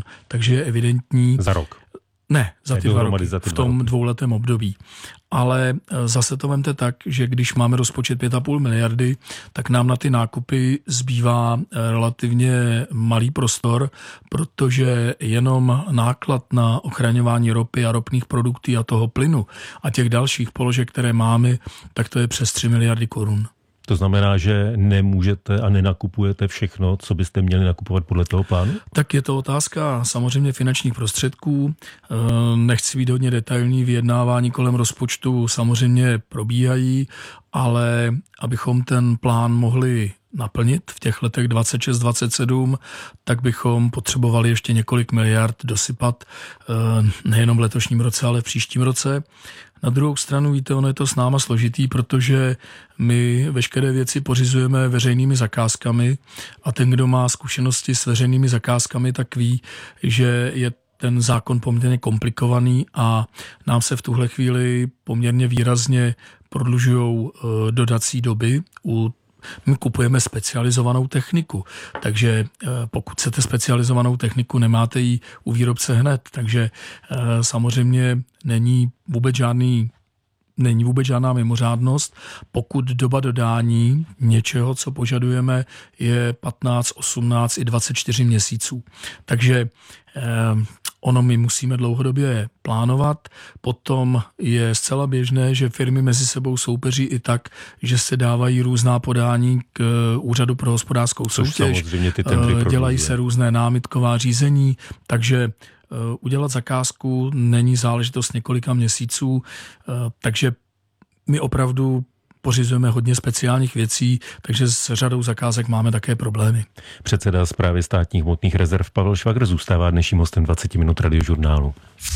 Takže je evidentní... Za rok? Ne, za ty 2 roky, v tom 2letém období. Ale zase to vemte tak, že když máme rozpočet 5,5 miliardy, tak nám na ty nákupy zbývá relativně malý prostor, protože jenom náklad na ochraňování ropy a ropných produktů a toho plynu a těch dalších položek, které máme, tak to je přes 3 miliardy korun. To znamená, že nemůžete a nenakupujete všechno, co byste měli nakupovat podle toho plánu? Tak je to otázka samozřejmě finančních prostředků. Nechci být hodně detailní, vyjednávání kolem rozpočtu samozřejmě probíhají, ale abychom ten plán mohli naplnit v těch letech 26-27, tak bychom potřebovali ještě několik miliard dosypat nejenom v letošním roce, ale v příštím roce. Na druhou stranu, víte, ono je to s náma složitý, protože my veškeré věci pořizujeme veřejnými zakázkami a ten, kdo má zkušenosti s veřejnými zakázkami, tak ví, že je ten zákon poměrně komplikovaný a nám se v tuhle chvíli poměrně výrazně prodlužují dodací doby. My kupujeme specializovanou techniku, takže pokud chcete specializovanou techniku, nemáte ji u výrobce hned, takže samozřejmě není vůbec žádná mimořádnost, pokud doba dodání něčeho, co požadujeme, je 15, 18 i 24 měsíců. Takže ono my musíme dlouhodobě plánovat, potom je zcela běžné, že firmy mezi sebou soupeří i tak, že se dávají různá podání k Úřadu pro hospodářskou soutěž, dělají se různé námitková řízení, takže udělat zakázku není záležitost několika měsíců, takže my opravdu pořizujeme hodně speciálních věcí, takže s řadou zakázek máme také problémy. Předseda Správy státních hmotných rezerv Pavel Švagr zůstává dnešním hostem 20 minut Radiožurnálu.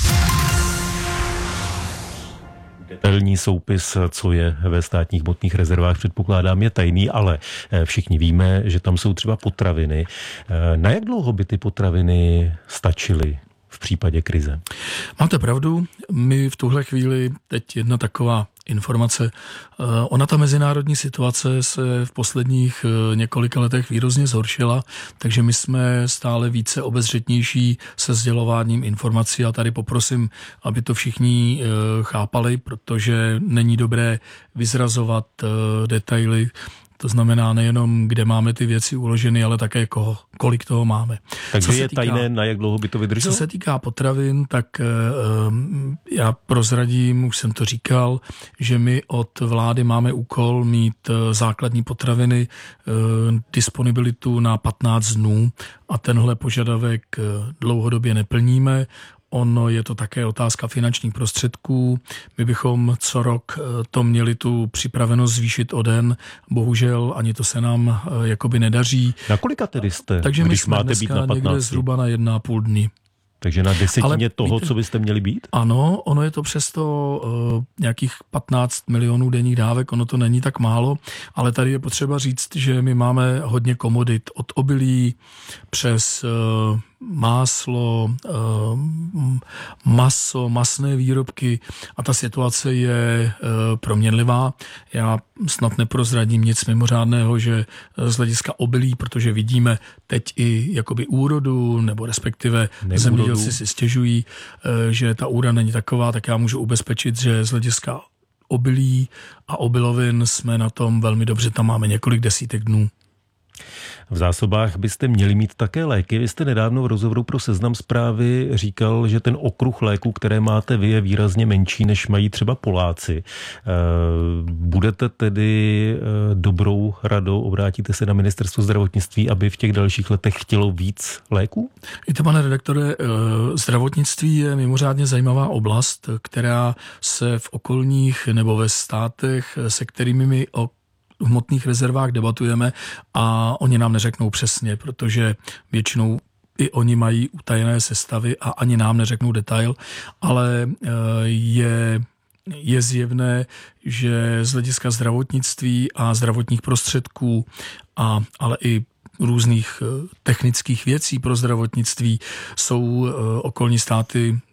Detailní soupis, co je ve státních hmotných rezervách, předpokládám, je tajný, ale všichni víme, že tam jsou třeba potraviny. Na jak dlouho by ty potraviny stačily v případě krize? Máte pravdu, my v tuhle chvíli, teď jedna taková informace, ona ta mezinárodní situace se v posledních několika letech výrazně zhoršila, takže my jsme stále více obezřetnější se sdělováním informací a tady poprosím, aby to všichni chápali, protože není dobré vyzrazovat detaily. To znamená nejenom, kde máme ty věci uloženy, ale také kolik toho máme. Takže je tajné, na jak dlouho by to vydrželo? Co se týká potravin, tak já prozradím, už jsem to říkal, že my od vlády máme úkol mít základní potraviny, disponibilitu na 15 dnů a tenhle požadavek dlouhodobě neplníme. Ono je to také otázka finančních prostředků. My bychom co rok to měli tu připravenost zvýšit o den. Bohužel ani to se nám jakoby nedaří. Na kolika tedy jste? Takže my jsme dneska někde zhruba na 1,5 dny. Takže na desetině toho, co byste měli být? Ano, ono je to přesto nějakých 15 milionů denních dávek, ono to není tak málo, ale tady je potřeba říct, že my máme hodně komodit od obilí přes máslo, maso, masné výrobky a ta situace je proměnlivá. Já snad neprozradím nic mimořádného, že z hlediska obilí, protože vidíme teď i jakoby úrodu, nebo respektive zemědělci si stěžují, že ta úroda není taková, tak já můžu ubezpečit, že z hlediska obilí a obilovin jsme na tom velmi dobře, tam máme několik desítek dnů. V zásobách byste měli mít také léky. Vy jste nedávno v rozhovoru pro Seznam Zprávy říkal, že ten okruh léků, které máte vy, je výrazně menší, než mají třeba Poláci. Budete tedy dobrou radou, obrátíte se na Ministerstvo zdravotnictví, aby v těch dalších letech chtělo víc léků? Víte, pane redaktore, zdravotnictví je mimořádně zajímavá oblast, která se v okolních nebo ve státech, se kterými my o hmotných rezervách debatujeme a oni nám neřeknou přesně, protože většinou i oni mají utajené sestavy a ani nám neřeknou detail, ale je zjevné, že z hlediska zdravotnictví a zdravotních prostředků, ale i různých technických věcí pro zdravotnictví jsou okolní státy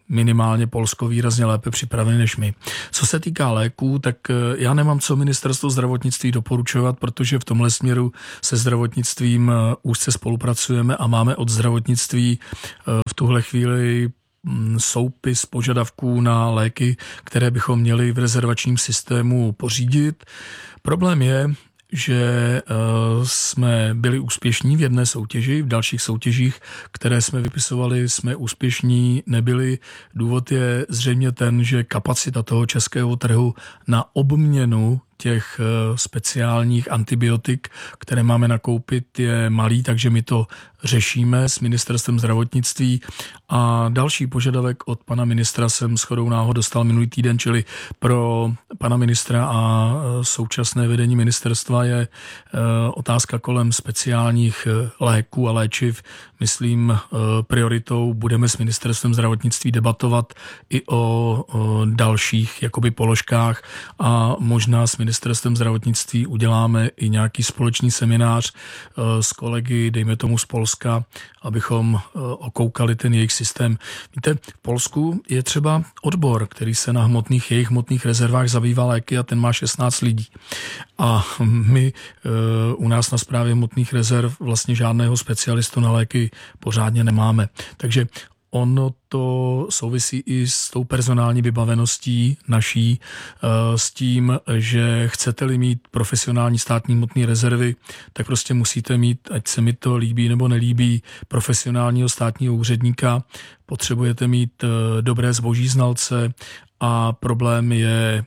minimálně Polsko výrazně lépe připravený než my. Co se týká léků, tak já nemám co ministerstvo zdravotnictví doporučovat, protože v tomhle směru se zdravotnictvím úzce spolupracujeme a máme od zdravotnictví v tuhle chvíli soupis požadavků na léky, které bychom měli v rezervačním systému pořídit. Problém je, že jsme byli úspěšní v jedné soutěži, v dalších soutěžích, které jsme vypisovali, jsme úspěšní nebyli. Důvod je zřejmě ten, že kapacita toho českého trhu na obměnu těch speciálních antibiotik, které máme nakoupit, je malý, takže my to řešíme s ministerstvem zdravotnictví. A další požadavek od pana ministra jsem shodou náhod dostal minulý týden, čili pro pana ministra a současné vedení ministerstva je otázka kolem speciálních léků a léčiv. Myslím, prioritou budeme s ministerstvem zdravotnictví debatovat i o dalších jakoby položkách a možná s ministerstvem zdravotnictví uděláme i nějaký společný seminář s kolegy, dejme tomu z Polska, abychom okoukali ten jejich systém. Víte, v Polsku je třeba odbor, který se na jejich hmotných rezervách zabývá léky a ten má 16 lidí. A my u nás na správě hmotných rezerv vlastně žádného specialistu na léky pořádně nemáme. Takže ono to souvisí i s tou personální vybaveností naší, s tím, že chcete-li mít profesionální státní hmotné rezervy, tak prostě musíte mít, ať se mi to líbí nebo nelíbí, profesionálního státního úředníka, potřebujete mít dobré zboží znalce a problém je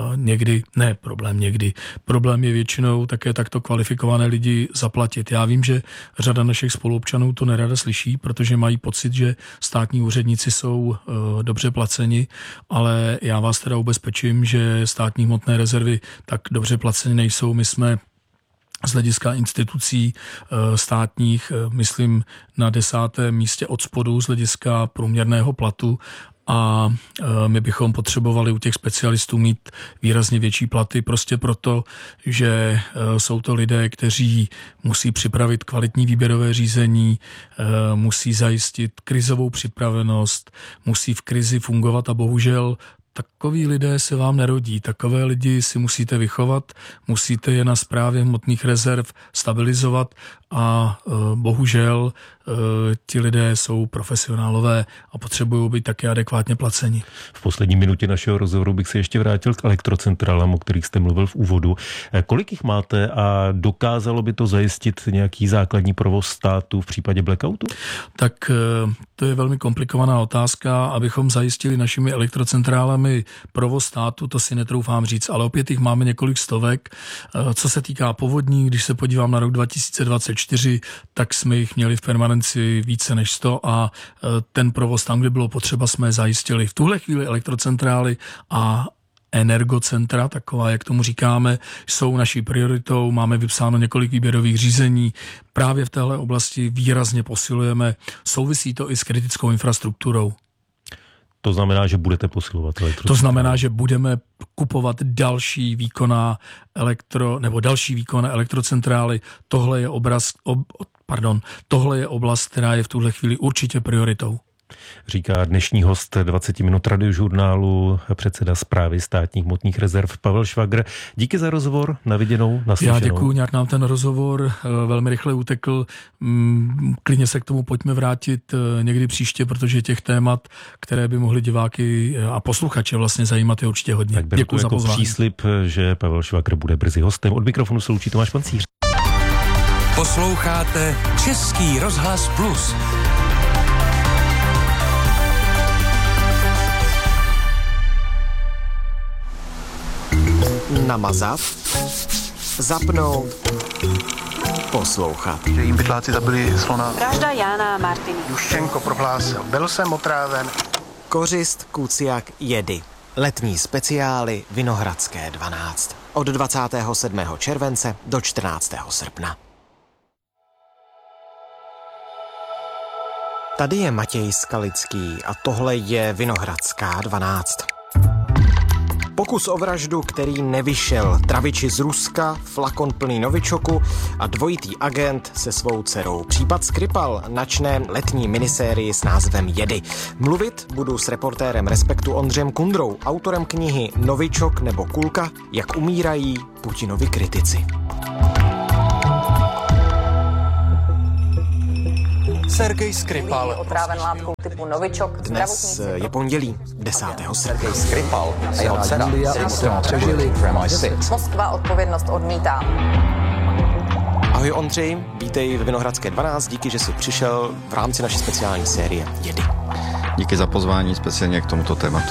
problém je většinou také takto kvalifikované lidi zaplatit. Já vím, že řada našich spoluobčanů to nerada slyší, protože mají pocit, že státní úředníci jsou dobře placeni, ale já vás teda ubezpečím, že státní hmotné rezervy tak dobře placeni nejsou. My jsme z hlediska institucí státních, myslím, na 10. místě od spodu z hlediska průměrného platu a my bychom potřebovali u těch specialistů mít výrazně větší platy prostě proto, že jsou to lidé, kteří musí připravit kvalitní výběrové řízení, musí zajistit krizovou připravenost, musí v krizi fungovat a bohužel takoví lidé se vám nerodí. Takové lidi si musíte vychovat, musíte je na správě hmotných rezerv stabilizovat a bohužel ti lidé jsou profesionálové a potřebují být také adekvátně placeni. V poslední minutě našeho rozhovoru bych se ještě vrátil k elektrocentrálám, o kterých jste mluvil v úvodu. Kolik jich máte a dokázalo by to zajistit nějaký základní provoz státu v případě blackoutu? Tak to je velmi komplikovaná otázka. Abychom zajistili našimi elektrocentrálami provoz státu, to si netroufám říct, ale opět jich máme několik stovek. Co se týká povodní, když se podívám na rok 2024, tak jsme jich měli v permanenci více než 100 a ten provoz tam, kde bylo potřeba, jsme zajistili. V tuhle chvíli elektrocentrály a energocentra, taková, jak tomu říkáme, jsou naší prioritou. Máme vypsáno několik výběrových řízení. Právě v téhle oblasti výrazně posilujeme. Souvisí to i s kritickou infrastrukturou. To znamená, že budete posilovat elektrocentrál. To znamená, že budeme kupovat další výkonné elektrocentrály. Tohle je oblast, která je v tuhle chvíli určitě prioritou. Říká dnešní host 20 minut radiožurnálu, předseda Správy státních hmotných rezerv Pavel Švagr. Díky za rozhovor, na viděnou, naslyšenou. Já děkuju, nějak nám ten rozhovor velmi rychle utekl. Klidně se k tomu pojďme vrátit někdy příště, protože těch témat, které by mohly diváky a posluchače vlastně zajímat, je určitě hodně. Tak děkuji za pozvání. Příslib, že Pavel Švagr bude brzy hostem. Od mikrofonu se loučí Tomáš Pancíř. Posloucháte Český rozhlas Plus. Namazat, zapnout, poslouchat. Že jim pytláci zabili slona. Vražda Jána a Martiny. Juščenko prohlásil, byl jsem otráven. Kořist, kuciak, jedy. Letní speciály Vinohradské 12. Od 27. července do 14. srpna. Tady je Matěj Skalický a tohle je Vinohradská 12. Pokus o vraždu, který nevyšel. Traviči z Ruska, flakon plný novičoku a dvojitý agent se svou dcerou. Případ Skripal načne letní minisérii s názvem Jedy. Mluvit budu s reportérem Respektu Ondřejem Kundrou, autorem knihy Novičok nebo kulka, jak umírají Putinovi kritici. Sergej Skripal. Otráven látkou typu Novičok. Dnes je pondělí 10. srpna. Sergej Skripal a jeho dcera přežili v MI6. Moskva odpovědnost odmítá. Ahoj Ondřej, vítej ve Vinohradské 12, díky, že jsi přišel v rámci naší speciální série Jedy. Díky za pozvání speciálně k tomuto tématu.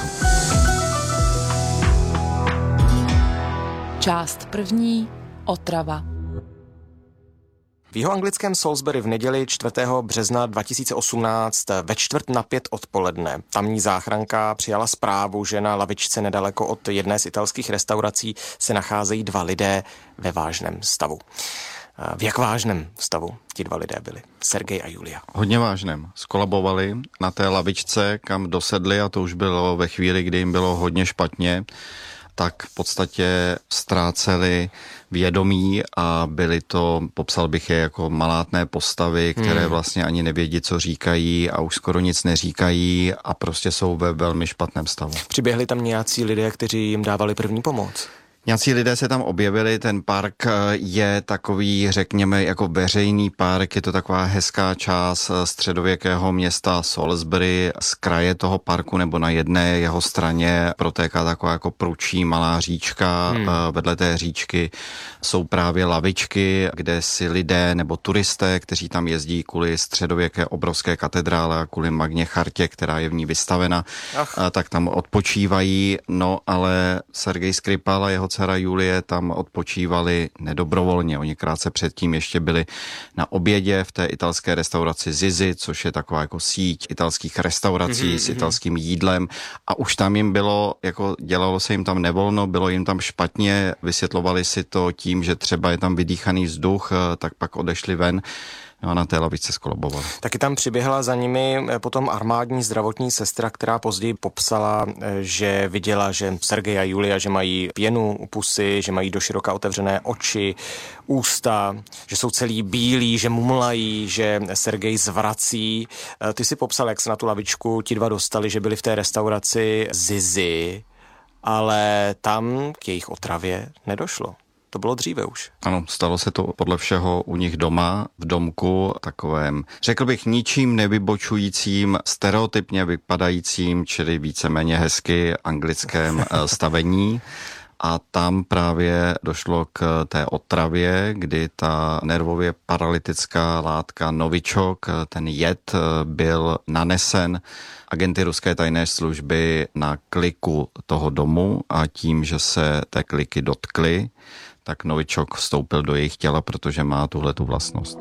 Část první. Otrava. V jihoanglickém Salisbury v neděli 4. března 2018 ve 4:45 odpoledne tamní záchranka přijala zprávu, že na lavičce nedaleko od jedné z italských restaurací se nacházejí 2 lidé ve vážném stavu. V jak vážném stavu ti 2 lidé byli? Sergej a Julia. Hodně vážném. Skolabovali na té lavičce, kam dosedli, a to už bylo ve chvíli, kdy jim bylo hodně špatně, tak v podstatě ztráceli vědomí a byly to, popsal bych je jako malátné postavy, které vlastně ani nevědí, co říkají a už skoro nic neříkají a prostě jsou ve velmi špatném stavu. Přiběhli tam nějací lidé, kteří jim dávali první pomoc? Nějací lidé se tam objevili, ten park je takový, řekněme, jako veřejný park, je to taková hezká část středověkého města Salisbury. Z kraje toho parku nebo na jedné jeho straně protéká taková jako prudší malá říčka. Vedle té říčky jsou právě lavičky, kde si lidé nebo turisté, kteří tam jezdí kvůli středověké obrovské katedrále a kvůli Magně chartě, která je v ní vystavena, tak tam odpočívají. No ale Sergej Skripal a jeho dcera Julie tam odpočívali nedobrovolně. Oni krátce předtím ještě byli na obědě v té italské restauraci Zizi, což je taková jako síť italských restaurací s italským jídlem, a už tam jim bylo, jako dělalo se jim tam nevolno, bylo jim tam špatně, vysvětlovali si to tím, že třeba je tam vydýchaný vzduch, tak pak odešli ven. No a na té lavičce skolabovali. Taky tam přiběhla za nimi potom armádní zdravotní sestra, která později popsala, že viděla, že Sergej a Julia, že mají pěnu u pusy, že mají doširoka otevřené oči, ústa, že jsou celý bílí, že mumlají, že Sergej zvrací. Ty si popsal, jak se na tu lavičku ti 2 dostali, že byli v té restauraci Zizi, ale tam k jejich otravě nedošlo. To bylo dříve už. Ano, stalo se to podle všeho u nich doma, v domku, takovém, řekl bych, ničím nevybočujícím, stereotypně vypadajícím, čili víceméně hezky anglickém stavení. A tam právě došlo k té otravě, kdy ta nervově paralytická látka Novičok, ten jed, byl nanesen agenty ruské tajné služby na kliku toho domu a tím, že se té kliky dotkly, tak Novičok vstoupil do jejich těla, protože má tuhletu vlastnost.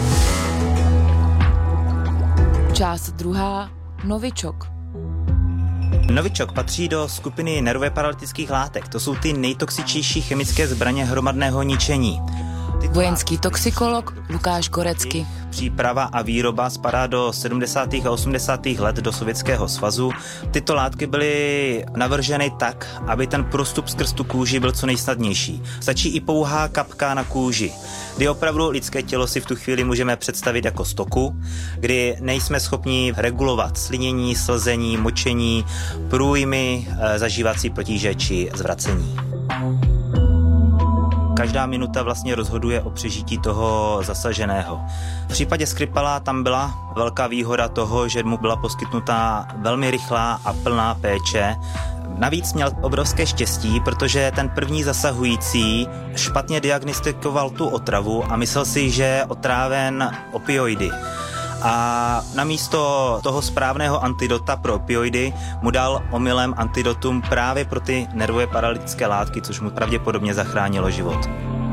Část druhá. Novičok. Novičok patří do skupiny nervově paralytických látek. To jsou ty nejtoxičnější chemické zbraně hromadného ničení. Vojenský toxikolog Lukáš Gorecky. Příprava a výroba spadá do 70. a 80. let do Sovětského svazu. Tyto látky byly navrženy tak, aby ten průstup skrz tu kůži byl co nejsnadnější. Stačí i pouhá kapka na kůži, kdy opravdu lidské tělo si v tu chvíli můžeme představit jako stoku, kdy nejsme schopni regulovat slinění, slzení, močení, průjmy, zažívací potíže či zvracení. Každá minuta vlastně rozhoduje o přežití toho zasaženého. V případě Skripala tam byla velká výhoda toho, že mu byla poskytnuta velmi rychlá a plná péče. Navíc měl obrovské štěstí, protože ten první zasahující špatně diagnostikoval tu otravu a myslel si, že je otráven opioidy. A namísto toho správného antidota pro opioidy mu dal omylem antidotum právě pro ty nervové paralytické látky, což mu pravděpodobně zachránilo život.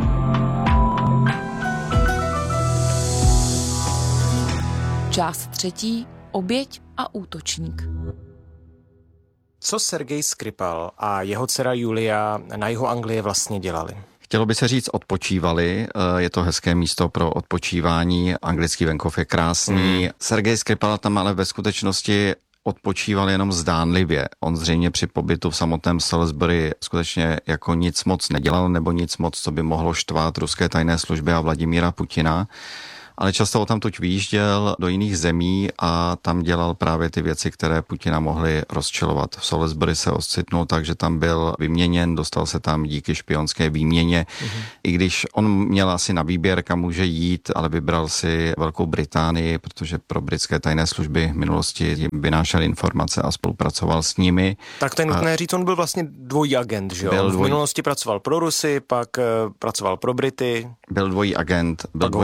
Část třetí. Oběť a útočník. Co Sergej Skripal a jeho dcera Julia na jihu Anglie vlastně dělali? Chtělo by se říct odpočívali, je to hezké místo pro odpočívání, anglický venkov je krásný. Sergej Skripal tam ale ve skutečnosti odpočíval jenom zdánlivě. On zřejmě při pobytu v samotném Salisbury skutečně jako nic moc nedělal nebo nic moc, co by mohlo štvát ruské tajné služby a Vladimíra Putina. Ale často odtamtud vyjížděl do jiných zemí a tam dělal právě ty věci, které Putina mohly rozčilovat. V Salisbury se ocitnul tak, že tam byl vyměněn, dostal se tam díky špionské výměně. I když on měl asi na výběr, kam může jít, ale vybral si Velkou Británii, protože pro britské tajné služby v minulosti vynášel informace a spolupracoval s nimi. Tak to je nutné říct, on byl vlastně dvojí agent, že jo? V minulosti pracoval pro Rusy, pak pracoval pro Brity. Byl dvojí agent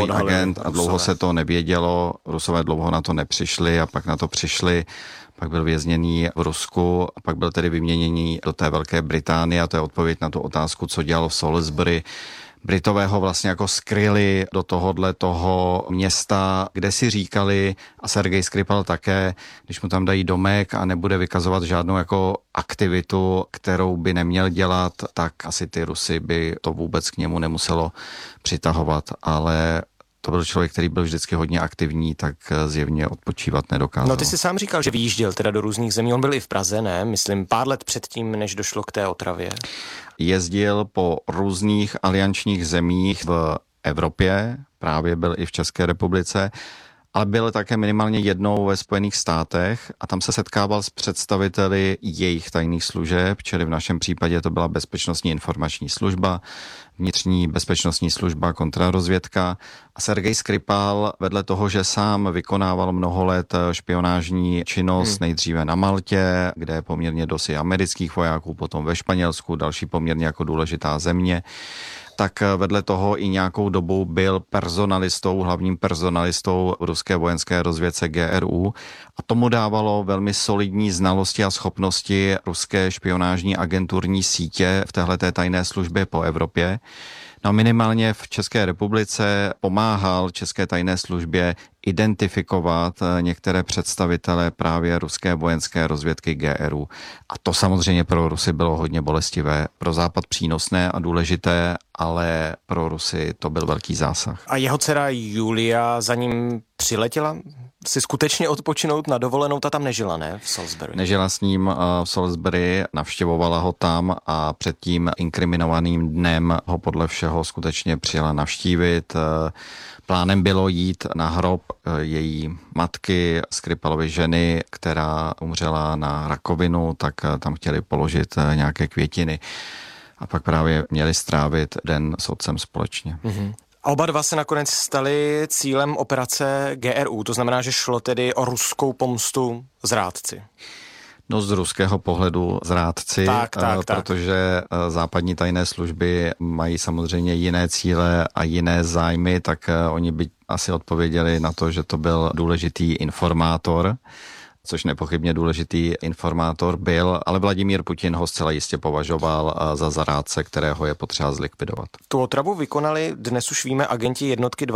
a dlouho se to nevědělo, Rusové dlouho na to nepřišli a pak na to přišli, pak byl vězněný v Rusku a pak byl tedy vyměněný do té Velké Británie a to je odpověď na tu otázku, co dělal v Salisbury. Britové ho vlastně jako skryli do toho města, kde si říkali, a Sergej Skripal také, když mu tam dají domek a nebude vykazovat žádnou jako aktivitu, kterou by neměl dělat, tak asi ty Rusy by to vůbec k němu nemuselo přitahovat, ale to byl člověk, který byl vždycky hodně aktivní, tak zjevně odpočívat nedokázal. No ty jsi sám říkal, že vyjížděl teda do různých zemí, on byl i v Praze, ne? Myslím pár let předtím, než došlo k té otravě. Jezdil po různých aliančních zemích v Evropě, právě byl i v České republice, ale byl také minimálně jednou ve Spojených státech a tam se setkával s představiteli jejich tajných služeb, čili v našem případě to byla Bezpečnostní informační služba, vnitřní bezpečnostní služba, kontrarozvědka a Sergej Skripal vedle toho, že sám vykonával mnoho let špionážní činnost, nejdříve na Maltě, kde je poměrně dost amerických vojáků, potom ve Španělsku, další poměrně jako důležitá země, tak vedle toho i nějakou dobu byl hlavním personalistou ruské vojenské rozvědce GRU a tomu dávalo velmi solidní znalosti a schopnosti ruské špionážní agenturní sítě v téhleté tajné službě po Evropě. No minimálně v České republice pomáhal české tajné službě identifikovat některé představitele právě ruské vojenské rozvědky GRU. A to samozřejmě pro Rusy bylo hodně bolestivé, pro Západ přínosné a důležité, ale pro Rusy to byl velký zásah. A jeho dcera Julia za ním přiletěla si skutečně odpočinout na dovolenou, ta tam nežila, ne? V Salisbury. Nežila s ním v Salisbury, navštěvovala ho tam a před tím inkriminovaným dnem ho podle všeho skutečně přijela navštívit. Plánem bylo jít na hrob její matky, Skripalovy ženy, která umřela na rakovinu, tak tam chtěli položit nějaké květiny a pak právě měli strávit den s otcem společně. A oba dva se nakonec stali cílem operace GRU, to znamená, že šlo tedy o ruskou pomstu zrádci. No z ruského pohledu zrádci, protože západní tajné služby mají samozřejmě jiné cíle a jiné zájmy, tak oni by asi odpověděli na to, že to byl důležitý informátor, což nepochybně důležitý informátor byl, ale Vladimír Putin ho zcela jistě považoval za zrádce, kterého je potřeba zlikvidovat. Tu otravu vykonali, dnes už víme, agenti jednotky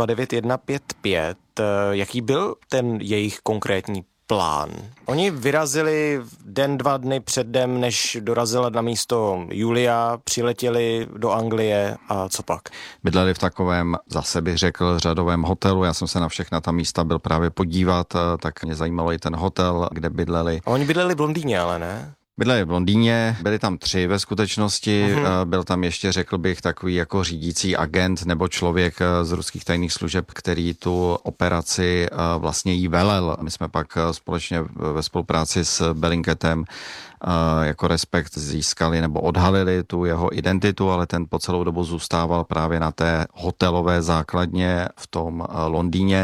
29155. Jaký byl ten jejich konkrétní plán? Oni vyrazili den, 2 dny předem, než dorazila na místo Julia, přiletěli do Anglie a co pak? Bydleli v takovém, zase bych řekl, řadovém hotelu. Já jsem se na všechna ta místa byl právě podívat, tak mě zajímalo i ten hotel, kde bydleli. A oni bydleli v Londýně, ale ne? Bydleli v Londýně, byli tam 3 ve skutečnosti, byl tam ještě, řekl bych, takový jako řídící agent nebo člověk z ruských tajných služeb, který tu operaci vlastně jí velel. My jsme pak společně ve spolupráci s Bellingcatem jako Respekt získali nebo odhalili tu jeho identitu, ale ten po celou dobu zůstával právě na té hotelové základně v tom Londýně.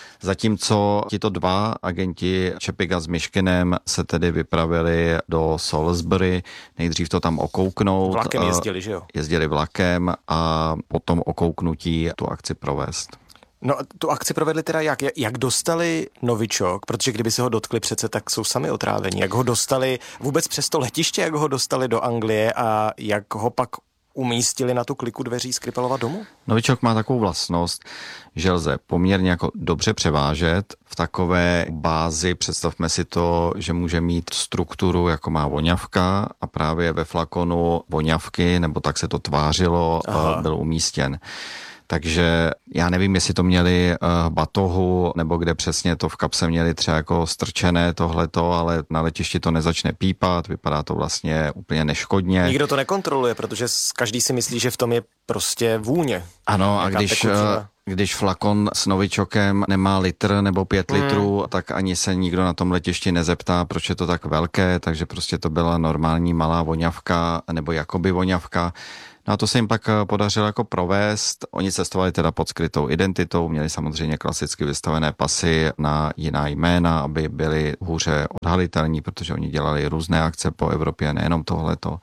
Zatímco tito 2 agenti Čepiga s Myškinem se tedy vypravili do Salisbury, nejdřív to tam okouknout. Vlakem jezdili, že jo? Jezdili vlakem a potom okouknutí tu akci provést. No tu akci provedli teda jak? Jak dostali novičok, protože kdyby se ho dotkli přece, tak jsou sami otrávení. Jak ho dostali vůbec přes to letiště, jak ho dostali do Anglie a jak ho pak umístili na tu kliku dveří Skripalova domu? Novičok má takovou vlastnost, že lze poměrně jako dobře převážet v takové bázi. Představme si to, že může mít strukturu, jako má voňavka a právě ve flakonu voňavky, nebo tak se to tvářilo, byl umístěn. Takže já nevím, jestli to měli batohu, nebo kde přesně to v kapse měli třeba jako strčené tohleto, ale na letišti to nezačne pípat, vypadá to vlastně úplně neškodně. Nikdo to nekontroluje, protože každý si myslí, že v tom je prostě vůně. Ano, a když flakon s novičokem nemá litr nebo 5 litrů, tak ani se nikdo na tom letišti nezeptá, proč je to tak velké, takže prostě to byla normální malá voňavka nebo jakoby voňavka. No a to se jim pak podařilo jako provést. Oni cestovali teda pod skrytou identitou, měli samozřejmě klasicky vystavené pasy na jiná jména, aby byli hůře odhalitelní, protože oni dělali různé akce po Evropě, nejenom tohleto.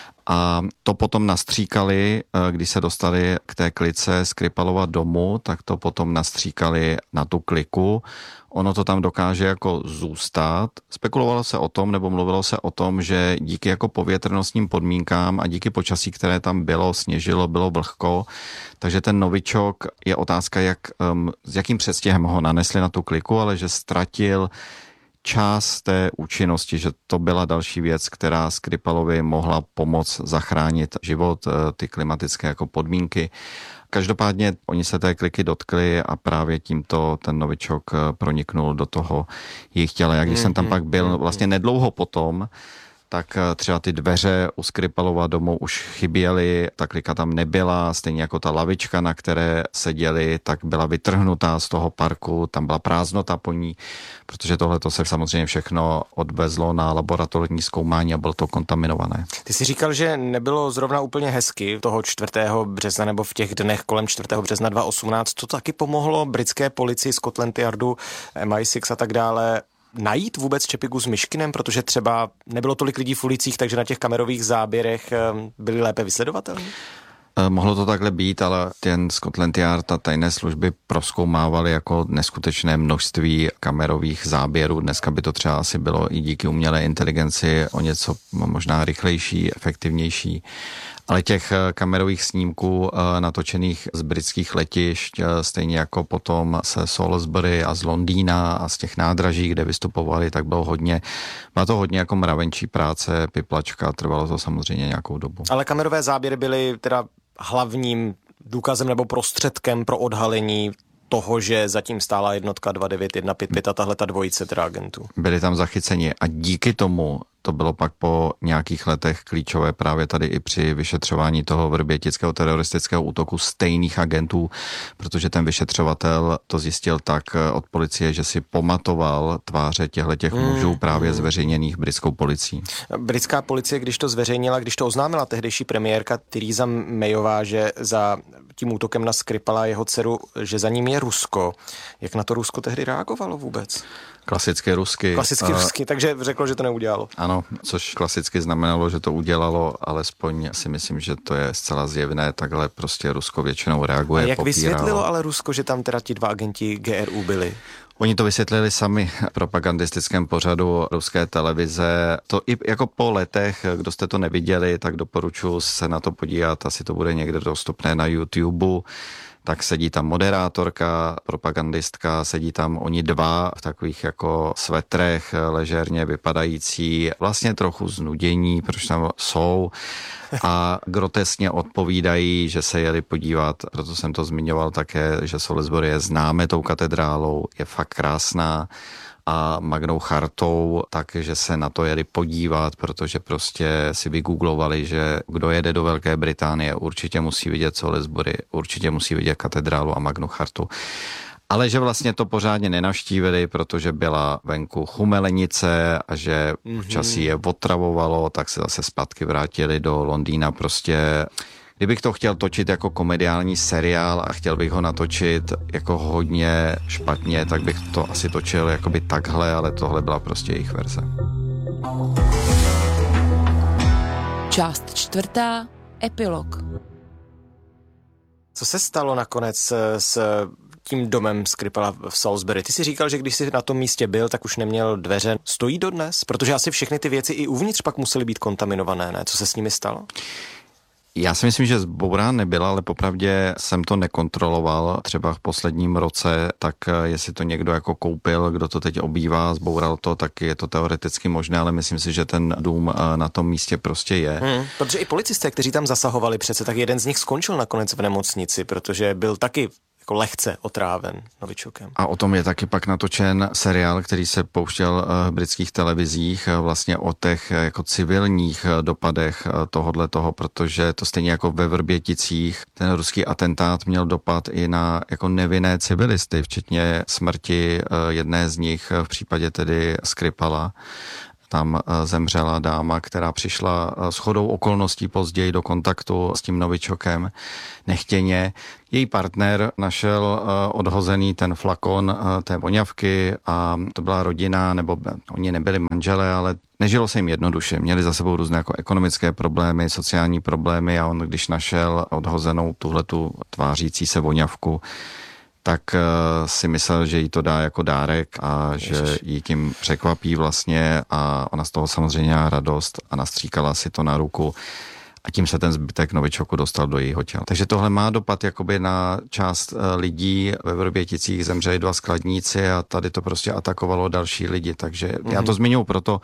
A to potom nastříkali, když se dostali k té klice Skripalova domu, tak to potom nastříkali na tu kliku. Ono to tam dokáže jako zůstat. Spekulovalo se o tom, nebo mluvilo se o tom, že díky jako povětrnostním podmínkám a díky počasí, které tam bylo, sněžilo, bylo vlhko, takže ten novičok je otázka, s jakým předstihem ho nanesli na tu kliku, ale že ztratil část té účinnosti, že to byla další věc, která Skripalovi mohla pomoct zachránit život, ty klimatické jako podmínky. Každopádně oni se té kliky dotkli a právě tímto ten novičok proniknul do toho jejich těla. Jak když jsem tam pak byl vlastně nedlouho potom, tak třeba ty dveře u Skripalova domu už chyběly, ta klika tam nebyla, stejně jako ta lavička, na které seděli, tak byla vytrhnutá z toho parku, tam byla prázdnota po ní, protože tohleto se samozřejmě všechno odvezlo na laboratorní zkoumání a bylo to kontaminované. Ty jsi říkal, že nebylo zrovna úplně hezky toho 4. března nebo v těch dnech kolem 4. března 2018. To taky pomohlo britské policii, Scotland Yardu, MI6 a tak dále najít vůbec Čepigu s Myškinem, protože třeba nebylo tolik lidí v ulicích, takže na těch kamerových záběrech byli lépe vysledovatelní? Mohlo to takhle být, ale ten Scotland Yard a tajné služby prozkoumávali jako neskutečné množství kamerových záběrů. Dneska by to třeba asi bylo i díky umělé inteligenci o něco možná rychlejší, efektivnější. Ale těch kamerových snímků natočených z britských letišť, stejně jako potom se Salisbury a z Londýna a z těch nádraží, kde vystupovali, tak bylo to hodně jako mravenčí práce, piplačka, trvalo to samozřejmě nějakou dobu. Ale kamerové záběry byly teda hlavním důkazem nebo prostředkem pro odhalení toho, že zatím stála jednotka 29155 a tahleta dvojice teda agentů. Byli tam zachyceni a díky tomu to bylo pak po nějakých letech klíčové právě tady i při vyšetřování toho vrbětického teroristického útoku stejných agentů, protože ten vyšetřovatel to zjistil tak od policie, že si pamatoval tváře těchto mužů právě zveřejněných britskou policií. Britská policie, když to zveřejnila, když to oznámila tehdejší premiérka Theresa Mayová, že za tím útokem na Skripala jeho dceru, že za ním je Rusko. Jak na to Rusko tehdy reagovalo vůbec? Klasicky rusky, takže řeklo, že to neudělalo. Ano, což klasicky znamenalo, že to udělalo, alespoň si myslím, že to je zcela zjevné, takhle prostě Rusko většinou reaguje. A jak vysvětlilo ale Rusko, že tam teda ti 2 agenti GRU byli? Oni to vysvětlili sami v propagandistickém pořadu ruské televize. To i jako po letech, kdo jste to neviděli, tak doporučuji se na to podívat, asi to bude někde dostupné na YouTube. Tak sedí tam moderátorka, propagandistka, sedí tam oni 2 v takových jako svetrech, ležérně vypadající, vlastně trochu znudění, proč tam jsou a grotesně odpovídají, že se jeli podívat, proto jsem to zmiňoval také, že Salisbury je známe tou katedrálou, je fakt krásná a Magnou chartou, takže se na to jeli podívat, protože prostě si vygooglovali, že kdo jede do Velké Británie, určitě musí vidět Salisbury, určitě musí vidět katedrálu a Magnu chartu. Ale že vlastně to pořádně nenavštívili, protože byla venku chumelenice a že počasí je otravovalo, tak se zase zpátky vrátili do Londýna. Prostě kdybych to chtěl točit jako komediální seriál a chtěl bych ho natočit jako hodně špatně, tak bych to asi točil jakoby takhle, ale tohle byla prostě jejich verze. Část 4. Epilog. Co se stalo nakonec s tím domem Skripala v Salisbury? Ty si říkal, že když jsi na tom místě byl, tak už neměl dveře. Stojí dodnes? Protože asi všechny ty věci i uvnitř pak musely být kontaminované, ne? Co se s nimi stalo? Já si myslím, že zbourán nebyla, ale popravdě jsem to nekontroloval. Třeba v posledním roce, tak jestli to někdo jako koupil, kdo to teď obývá, zboural to, tak je to teoreticky možné, ale myslím si, že ten dům na tom místě prostě je. Protože i policisté, kteří tam zasahovali přece, tak jeden z nich skončil nakonec v nemocnici, protože byl taky jako lehce otráven novičokem. A o tom je taky pak natočen seriál, který se pouštěl v britských televizích, vlastně o těch jako civilních dopadech tohodletoho, protože to stejně jako ve Vrběticích, ten ruský atentát měl dopad i na jako nevinné civilisty, včetně smrti jedné z nich v případě tedy Skripala. Tam zemřela dáma, která přišla shodou okolností později do kontaktu s tím novičokem nechtěně. Její partner našel odhozený ten flakon té voňavky a to byla rodina, nebo oni nebyli manželé, ale nežilo se jim jednoduše. Měli za sebou různé jako ekonomické problémy, sociální problémy a on, když našel odhozenou tuhletu tvářící se voňavku, tak si myslel, že jí to dá jako dárek a že jí tím překvapí vlastně a ona z toho samozřejmě měla radost a nastříkala si to na ruku a tím se ten zbytek novičoku dostal do jejího těla. Takže tohle má dopad jakoby na část lidí. Ve Vrběticích zemřeli 2 skladníci a tady to prostě atakovalo další lidi. Takže já to zmiňuji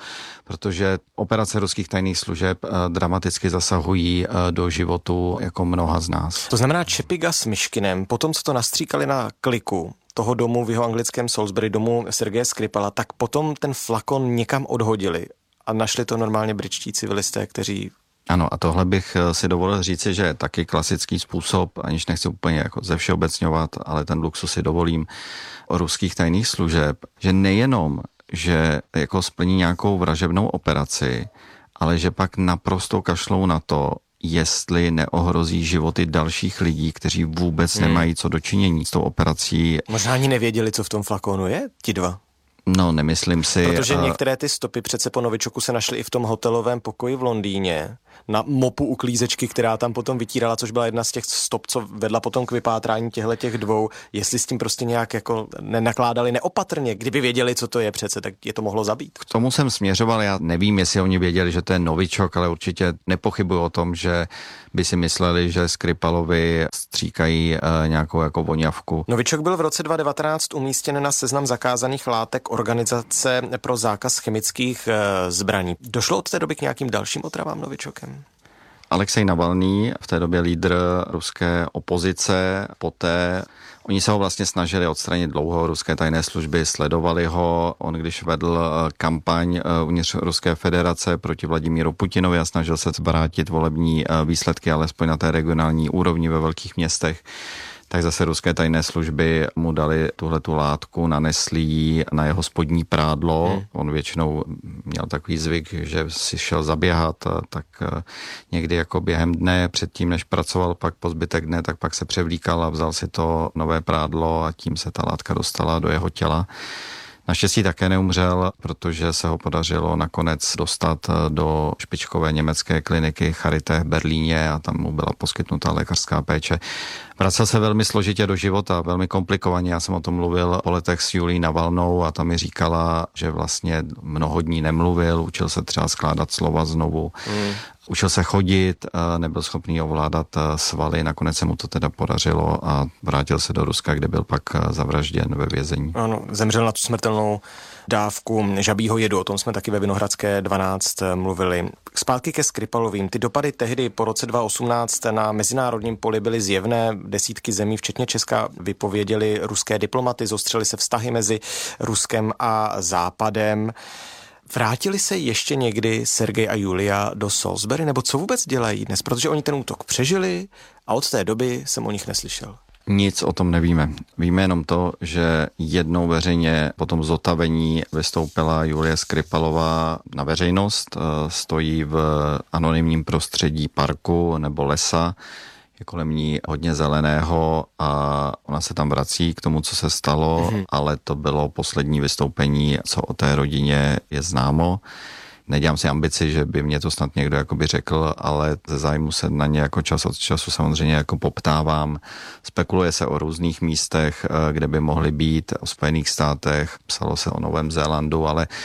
protože operace ruských tajných služeb dramaticky zasahují do životu jako mnoha z nás. To znamená Čepiga s Myškinem, potom co to nastříkali na kliku toho domu v jeho anglickém Salisbury, domu Sergeje Skripala, tak potom ten flakon někam odhodili a našli to normálně britští civilisté, kteří... Ano, a tohle bych si dovolil říci, že je taky klasický způsob, aniž nechci úplně jako zevšeobecňovat, ale ten luxus si dovolím, o ruských tajných služeb, že nejenom, že jako splní nějakou vražebnou operaci, ale že pak naprosto kašlou na to, jestli neohrozí životy dalších lidí, kteří vůbec nemají co dočinění s tou operací. Možná ani nevěděli, co v tom flakonu je, ti dva. No, nemyslím si. Protože některé ty stopy přece po novičoku se našly i v tom hotelovém pokoji v Londýně. Na mopu uklízečky, která tam potom vytírala, což byla jedna z těch stop, co vedla potom k vypátrání těch dvou. Jestli s tím prostě nějak jako nenakládali neopatrně, kdyby věděli, co to je přece, tak je to mohlo zabít. K tomu jsem směřoval, já nevím, jestli oni věděli, že to je novičok, ale určitě nepochybuji o tom, že by si mysleli, že Skripalovi stříkají nějakou jako voňavku. Novičok byl v roce 2019 umístěn na seznam zakázaných látek Organizace pro zákaz chemických zbraní. Došlo od té doby k nějakým dalším otravám novičokem? Alexej Navalný, v té době lídr ruské opozice, poté oni se ho vlastně snažili odstranit dlouho, ruské tajné služby sledovali ho, on když vedl kampaň uvnitř Ruské federace proti Vladimíru Putinovi a snažil se zvrátit volební výsledky, alespoň na té regionální úrovni ve velkých městech, tak zase ruské tajné služby mu dali tuhletu látku, nanesli ji na jeho spodní prádlo. On většinou měl takový zvyk, že si šel zaběhat, tak někdy jako během dne, předtím než pracoval pak po zbytek dne, tak pak se převlíkal a vzal si to nové prádlo a tím se ta látka dostala do jeho těla. Naštěstí také neumřel, protože se ho podařilo nakonec dostat do špičkové německé kliniky Charité v Berlíně a tam mu byla poskytnuta lékařská péče. Vracel se velmi složitě do života, velmi komplikovaně. Já jsem o tom mluvil po letech s Julií Navalnou a ta mi říkala, že vlastně mnoho dní nemluvil, učil se třeba skládat slova znovu. Učil se chodit, nebyl schopný ovládat svaly, nakonec se mu to teda podařilo a vrátil se do Ruska, kde byl pak zavražděn ve vězení. Ano, zemřel na tu smrtelnou dávku žabího jedu, o tom jsme taky ve Vinohradské 12 mluvili. Zpátky ke Skripalovým. Ty dopady tehdy po roce 2018 na mezinárodním poli byly zjevné. Desítky zemí, včetně Česka, vypověděli ruské diplomaty, zostřily se vztahy mezi Ruskem a Západem. Vrátili se ještě někdy Sergej a Julia do Salisbury, nebo co vůbec dělají dnes? Protože oni ten útok přežili a od té doby jsem o nich neslyšel. Nic o tom nevíme. Víme jenom to, že jednou veřejně po tom zotavení vystoupila Julie Skripalová na veřejnost. Stojí v anonymním prostředí parku nebo lesa. Je kolem ní hodně zeleného a ona se tam vrací k tomu, co se stalo, ale to bylo poslední vystoupení, co o té rodině je známo. Nedělám si ambici, že by mě to snad někdo jakoby řekl, ale ze zájmu se na ně jako čas od času samozřejmě jako poptávám. Spekuluje se o různých místech, kde by mohly být, o Spojených státech, psalo se o Novém Zélandu, ale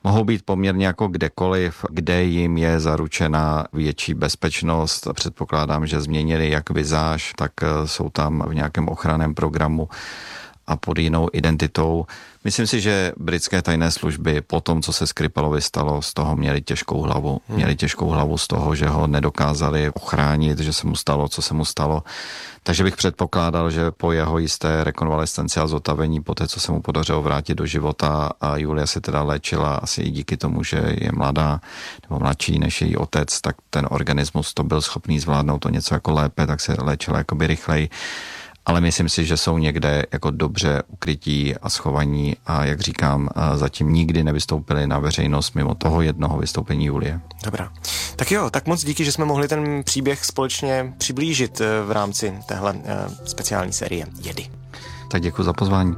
mohou být poměrně jako kdekoliv, kde jim je zaručena větší bezpečnost. Předpokládám, že změnili jak vizáž, tak jsou tam v nějakém ochranném programu a pod jinou identitou. Myslím si, že britské tajné služby po tom, co se Skripalovi stalo, z toho měli těžkou hlavu. Měli těžkou hlavu z toho, že ho nedokázali ochránit, že se mu stalo, co se mu stalo. Takže bych předpokládal, že po jeho jisté rekonvalescenci a zotavení, po té, co se mu podařilo vrátit do života, a Julia se teda léčila asi i díky tomu, že je mladá nebo mladší než její otec, tak ten organismus to byl schopný zvládnout to něco jako lépe, tak se léčila jakoby rychleji. Ale myslím si, že jsou někde jako dobře ukrytí a schovaní a jak říkám, zatím nikdy nevystoupili na veřejnost mimo toho jednoho vystoupení Julie. Dobrá. Tak jo, tak moc díky, že jsme mohli ten příběh společně přiblížit v rámci téhle speciální série Jedy. Tak děkuji za pozvání.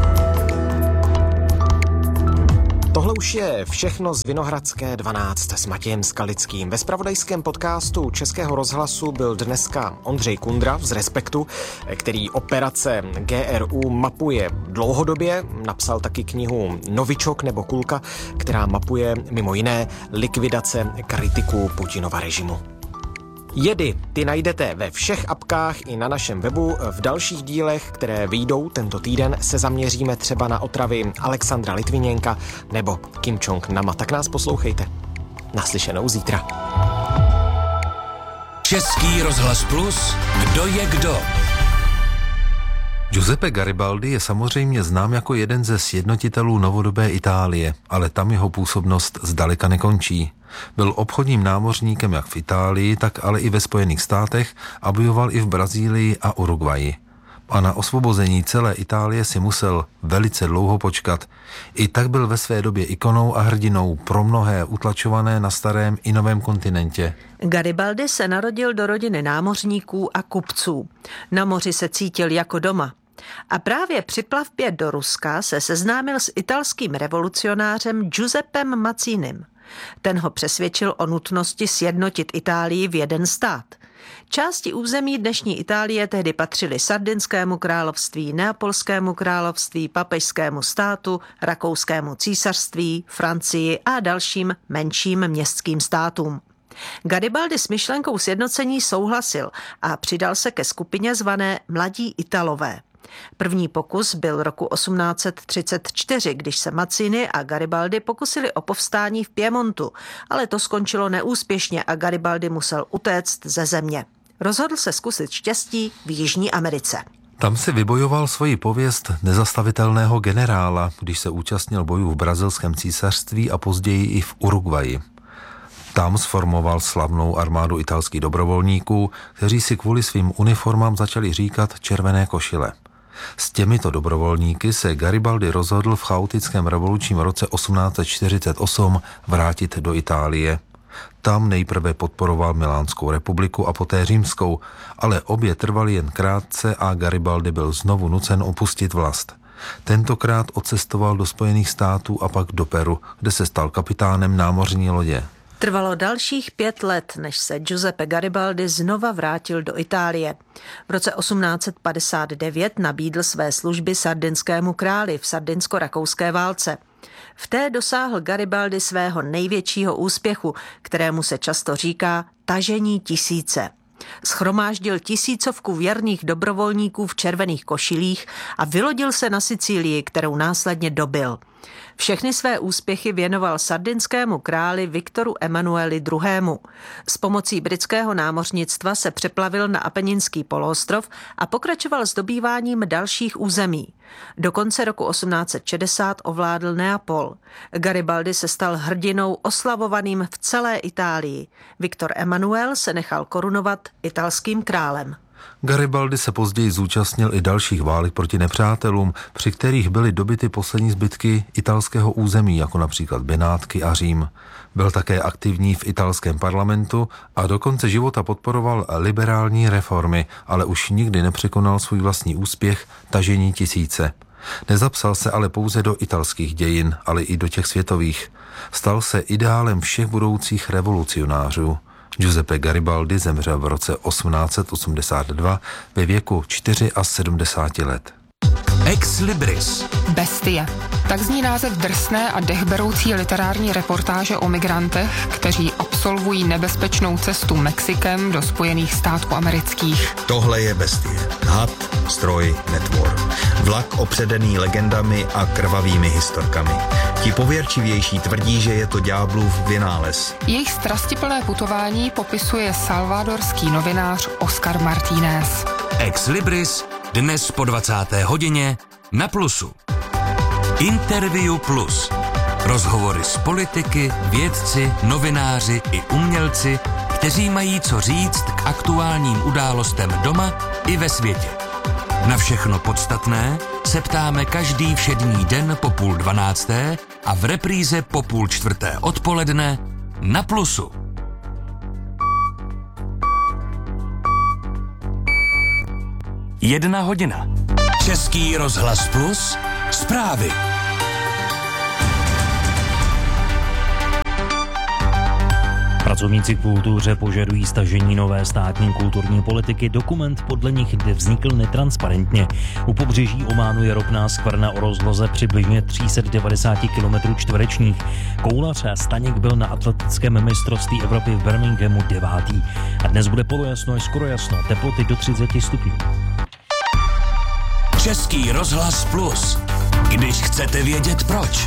Tohle už je všechno z Vinohradské 12 s Matějem Skalickým. Ve zpravodajském podcastu Českého rozhlasu byl dneska Ondřej Kundra z Respektu, který operace GRU mapuje dlouhodobě. Napsal taky knihu Novičok nebo Kulka, která mapuje mimo jiné likvidace kritiků Putinova režimu. Jedy, ty najdete ve všech apkách i na našem webu. V dalších dílech, které vyjdou tento týden, se zaměříme třeba na otravy Alexandra Litviněnka nebo Kim Jong-nama. Tak nás poslouchejte. Naslyšenou zítra. Český rozhlas Plus, kdo je kdo? Giuseppe Garibaldi je samozřejmě znám jako jeden ze sjednotitelů novodobé Itálie, ale tam jeho působnost zdaleka nekončí. Byl obchodním námořníkem jak v Itálii, tak ale i ve Spojených státech a bojoval i v Brazílii a Uruguayi. A na osvobození celé Itálie si musel velice dlouho počkat. I tak byl ve své době ikonou a hrdinou pro mnohé utlačované na starém i novém kontinentě. Garibaldi se narodil do rodiny námořníků a kupců. Na moři se cítil jako doma. A právě při plavbě do Ruska se seznámil s italským revolucionářem Giuseppem Mazzinim. Ten ho přesvědčil o nutnosti sjednotit Itálii v jeden stát. Části území dnešní Itálie tehdy patřily Sardinskému království, Neapolskému království, Papežskému státu, Rakouskému císařství, Francii a dalším menším městským státům. Garibaldi s myšlenkou sjednocení souhlasil a přidal se ke skupině zvané Mladí Italové. První pokus byl roku 1834, když se Mazzini a Garibaldi pokusili o povstání v Piemontu, ale to skončilo neúspěšně a Garibaldi musel utéct ze země. Rozhodl se zkusit štěstí v Jižní Americe. Tam si vybojoval svoji pověst nezastavitelného generála, když se účastnil bojů v brazilském císařství a později i v Uruguayi. Tam sformoval slavnou armádu italských dobrovolníků, kteří si kvůli svým uniformám začali říkat červené košile. S těmito dobrovolníky se Garibaldi rozhodl v chaotickém revolučním roce 1848 vrátit do Itálie. Tam nejprve podporoval Milánskou republiku a poté Římskou, ale obě trvaly jen krátce a Garibaldi byl znovu nucen opustit vlast. Tentokrát odcestoval do Spojených států a pak do Peru, kde se stal kapitánem námořní lodě. Trvalo dalších 5 let, než se Giuseppe Garibaldi znova vrátil do Itálie. V roce 1859 nabídl své služby sardinskému králi v sardinsko-rakouské válce. V té dosáhl Garibaldi svého největšího úspěchu, kterému se často říká tažení tisíce. Schromáždil tisícovku věrných dobrovolníků v červených košilích a vylodil se na Sicílii, kterou následně dobyl. Všechny své úspěchy věnoval sardinskému králi Viktoru Emanueli II. S pomocí britského námořnictva se přeplavil na Apeninský poloostrov a pokračoval s dobýváním dalších území. Do konce roku 1860 ovládl Neapol. Garibaldi se stal hrdinou oslavovaným v celé Itálii. Viktor Emanuel se nechal korunovat italským králem. Garibaldi se později zúčastnil i dalších válek proti nepřátelům, při kterých byly dobyty poslední zbytky italského území, jako například Benátky a Řím. Byl také aktivní v italském parlamentu a do konce života podporoval liberální reformy, ale už nikdy nepřekonal svůj vlastní úspěch tažení tisíce. Nezapsal se ale pouze do italských dějin, ale i do těch světových. Stal se ideálem všech budoucích revolucionářů. Giuseppe Garibaldi zemřel v roce 1882 ve věku 74 let. Ex Libris. Bestie. Tak zní název drsné a dechberoucí literární reportáže o migrantech, kteří absolvují nebezpečnou cestu Mexikem do Spojených států amerických. Tohle je Bestie. Had, stroj, netvor. Vlak opředený legendami a krvavými historkami. Ti pověrčivější tvrdí, že je to ďáblův vynález. Jejich strastiplné putování popisuje salvadorský novinář Oscar Martínez. Ex Libris dnes po 20. hodině na Plusu. Interview Plus. Rozhovory s politiky, vědci, novináři i umělci, kteří mají co říct k aktuálním událostem doma i ve světě. Na všechno podstatné se ptáme každý všední den po 11:30 a v repríze po 3:30 odpoledne na Plusu. Jedna hodina. Český rozhlas Plus. Zprávy. Pracovníci kultuře požadují stažení nové státní kulturní politiky. Dokument podle nich vznikl netransparentně. U pobřeží Ománu je ropná skvrna o rozloze přibližně 390 km čtverečních. Koulař Staněk byl na atletickém mistrovství Evropy v Birminghamu 9. A dnes bude polojasno až skoro jasno, teploty do 30 stupňů. Český rozhlas Plus. Když chcete vědět proč.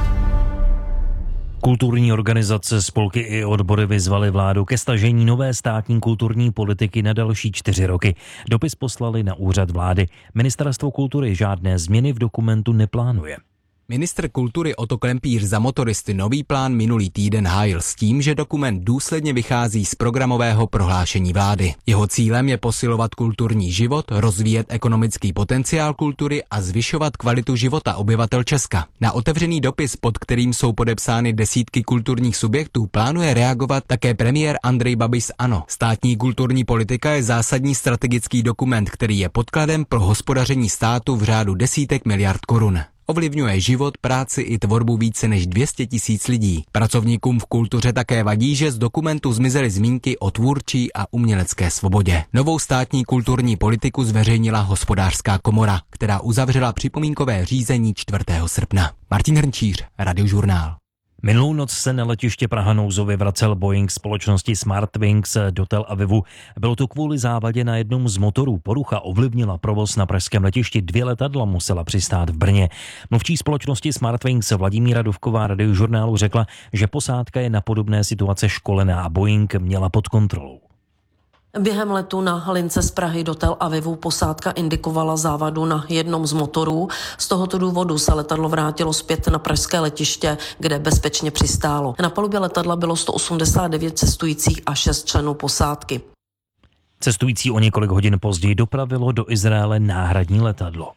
Kulturní organizace, spolky i odbory vyzvaly vládu ke stažení nové státní kulturní politiky na další 4 roky. Dopis poslali na úřad vlády. Ministerstvo kultury žádné změny v dokumentu neplánuje. Ministr kultury Otto Klempíř za motoristy nový plán minulý týden hájil s tím, že dokument důsledně vychází z programového prohlášení vlády. Jeho cílem je posilovat kulturní život, rozvíjet ekonomický potenciál kultury a zvyšovat kvalitu života obyvatel Česka. Na otevřený dopis, pod kterým jsou podepsány desítky kulturních subjektů, plánuje reagovat také premiér Andrej Babiš z ANO. Státní kulturní politika je zásadní strategický dokument, který je podkladem pro hospodaření státu v řádu desítek miliard korun. Ovlivňuje život, práci i tvorbu více než 200 000 lidí. Pracovníkům v kultuře také vadí, že z dokumentu zmizely zmínky o tvůrčí a umělecké svobodě. Novou státní kulturní politiku zveřejnila Hospodářská komora, která uzavřela připomínkové řízení 4. srpna. Martin Hrnčíř, Radiožurnál. Minulou noc se na letiště Praha nouzově vracel Boeing společnosti Smartwings do Tel Avivu. Bylo to kvůli závadě na jednom z motorů. Porucha ovlivnila provoz na pražském letišti. 2 letadla musela přistát v Brně. Mluvčí společnosti Smartwings Vladimíra Duvková Radiožurnálu řekla, že posádka je na podobné situace školená a Boeing měla pod kontrolou. Během letu na lince z Prahy do Tel Avivu posádka indikovala závadu na jednom z motorů. Z tohoto důvodu se letadlo vrátilo zpět na pražské letiště, kde bezpečně přistálo. Na palubě letadla bylo 189 cestujících a 6 členů posádky. Cestující o několik hodin později dopravilo do Izraele náhradní letadlo.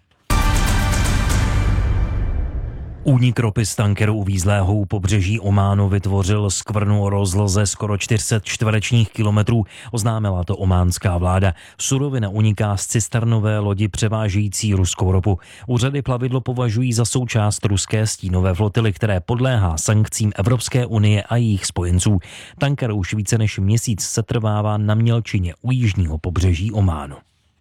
Únik ropy z tankeru uvízlého u pobřeží Ománu vytvořil skvrnu o rozloze skoro 400 čtverečních kilometrů, oznámila to ománská vláda. Surovina uniká z cisternové lodi převážející ruskou ropu. Úřady plavidlo považují za součást ruské stínové flotily, které podléhá sankcím Evropské unie a jejich spojenců. Tanker už více než měsíc setrvává na mělčině u jižního pobřeží Ománu.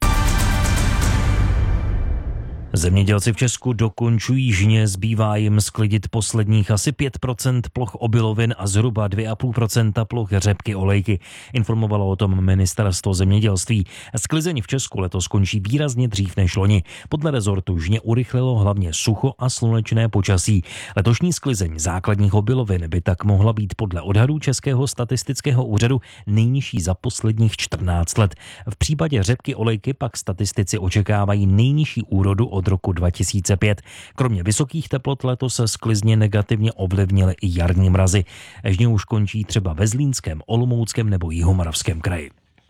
Zemědělci v Česku dokončují žně, zbývá jim sklidit posledních asi 5% ploch obilovin a zhruba 2,5% ploch řepky olejky, informovalo o tom ministerstvo zemědělství. Sklizeň v Česku letos skončí výrazně dřív než loni. Podle rezortu žně urychlilo hlavně sucho a slunečné počasí. Letošní sklizeň základních obilovin by tak mohla být podle odhadů Českého statistického úřadu nejnižší za posledních 14 let. V případě řepky olejky pak statistici očekávají nejnižší úrodu od roku 2005. Kromě vysokých teplot letos se sklizně negativně ovlivnily i jarní mrazy. Žně už končí třeba ve Zlínském, Olomouckém nebo Jihomoravském kraji.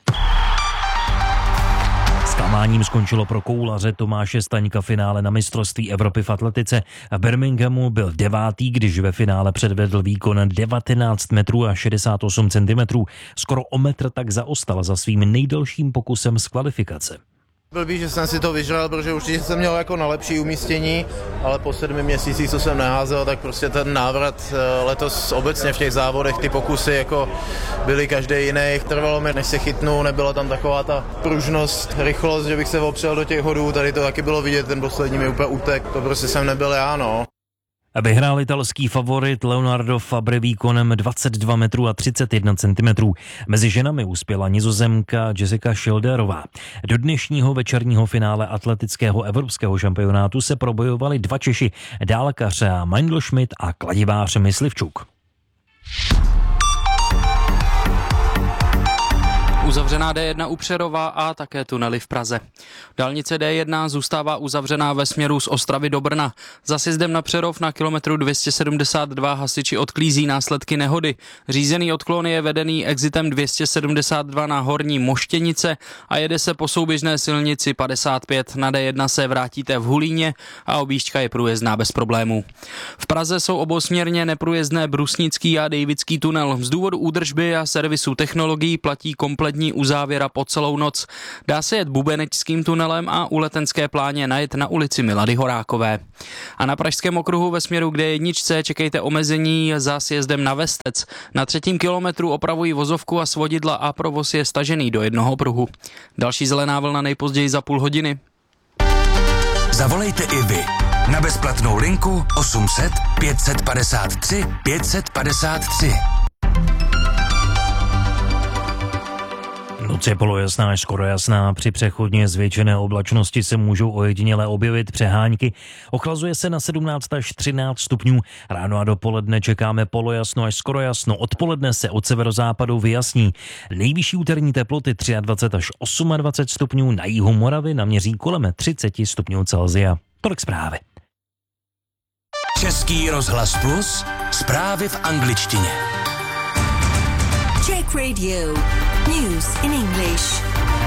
Zklamáním skončilo pro koulaře Tomáše Staňka finále na mistrovství Evropy v atletice. V Birminghamu byl 9., když ve finále předvedl výkon 19 metrů a 68 cm. Skoro o metr tak zaostal za svým nejdelším pokusem z kvalifikace. Blbý, že jsem si to vyžral, protože určitě jsem měl jako na lepší umístění, ale po 7 měsících, co jsem neházel, tak prostě ten návrat letos obecně v těch závodech, ty pokusy jako byly každý jiný. Trvalo mi, než se chytnu, nebyla tam taková ta pružnost, rychlost, že bych se opřel do těch hodů, tady to taky bylo vidět, ten poslední mi úplně utek, to prostě jsem nebyl já, no. Vyhrál italský favorit Leonardo Fabri výkonem 22 metrů a 31 cm. Mezi ženami uspěla Nizozemka Jessica Schilderová. Do dnešního večerního finále atletického evropského šampionátu se probojovali 2 Češi, dálkař Meindl-Schmidt a kladivář Myslivčuk. Uzavřená D1 u Přerova a také tunely v Praze. Dálnice D1 zůstává uzavřená ve směru z Ostravy do Brna. Za sjezdem na Přerov na kilometru 272 hasiči odklízí následky nehody. Řízený odklon je vedený exitem 272 na Horní Moštěnice a jede se po souběžné silnici 55. Na D1 se vrátíte v Hulíně a objížďka je průjezdná bez problémů. V Praze jsou obosměrně neprůjezdné Brusnický a Dejvický tunel. Z důvodu údržby a servisu technologií platí kompletní uzávěra po celou noc. Dá se jet Bubenečským tunelem a u Letenské pláně najet na ulici Milady Horákové. A na Pražském okruhu ve směru k D1 čekejte omezení za sjezdem na Vestec. Na 3. kilometru opravují vozovku a svodidla a provoz je stažený do jednoho pruhu. Další zelená vlna nejpozději za půl hodiny. Zavolejte i vy na bezplatnou linku 800 553 553. Noc je polojasná až skoro jasná, při přechodně zvětšené oblačnosti se můžou ojediněle objevit přehánky. Ochlazuje se na 17 až 13 stupňů, ráno a dopoledne čekáme polojasno až skoro jasno, odpoledne se od severozápadu vyjasní. Nejvyšší úterní teploty 23 až 28 stupňů, na jihu Moravy naměří kolem 30 stupňů Celsia. Tolik zprávy. Český rozhlas Plus, zprávy v angličtině. Czech Radio. News in English.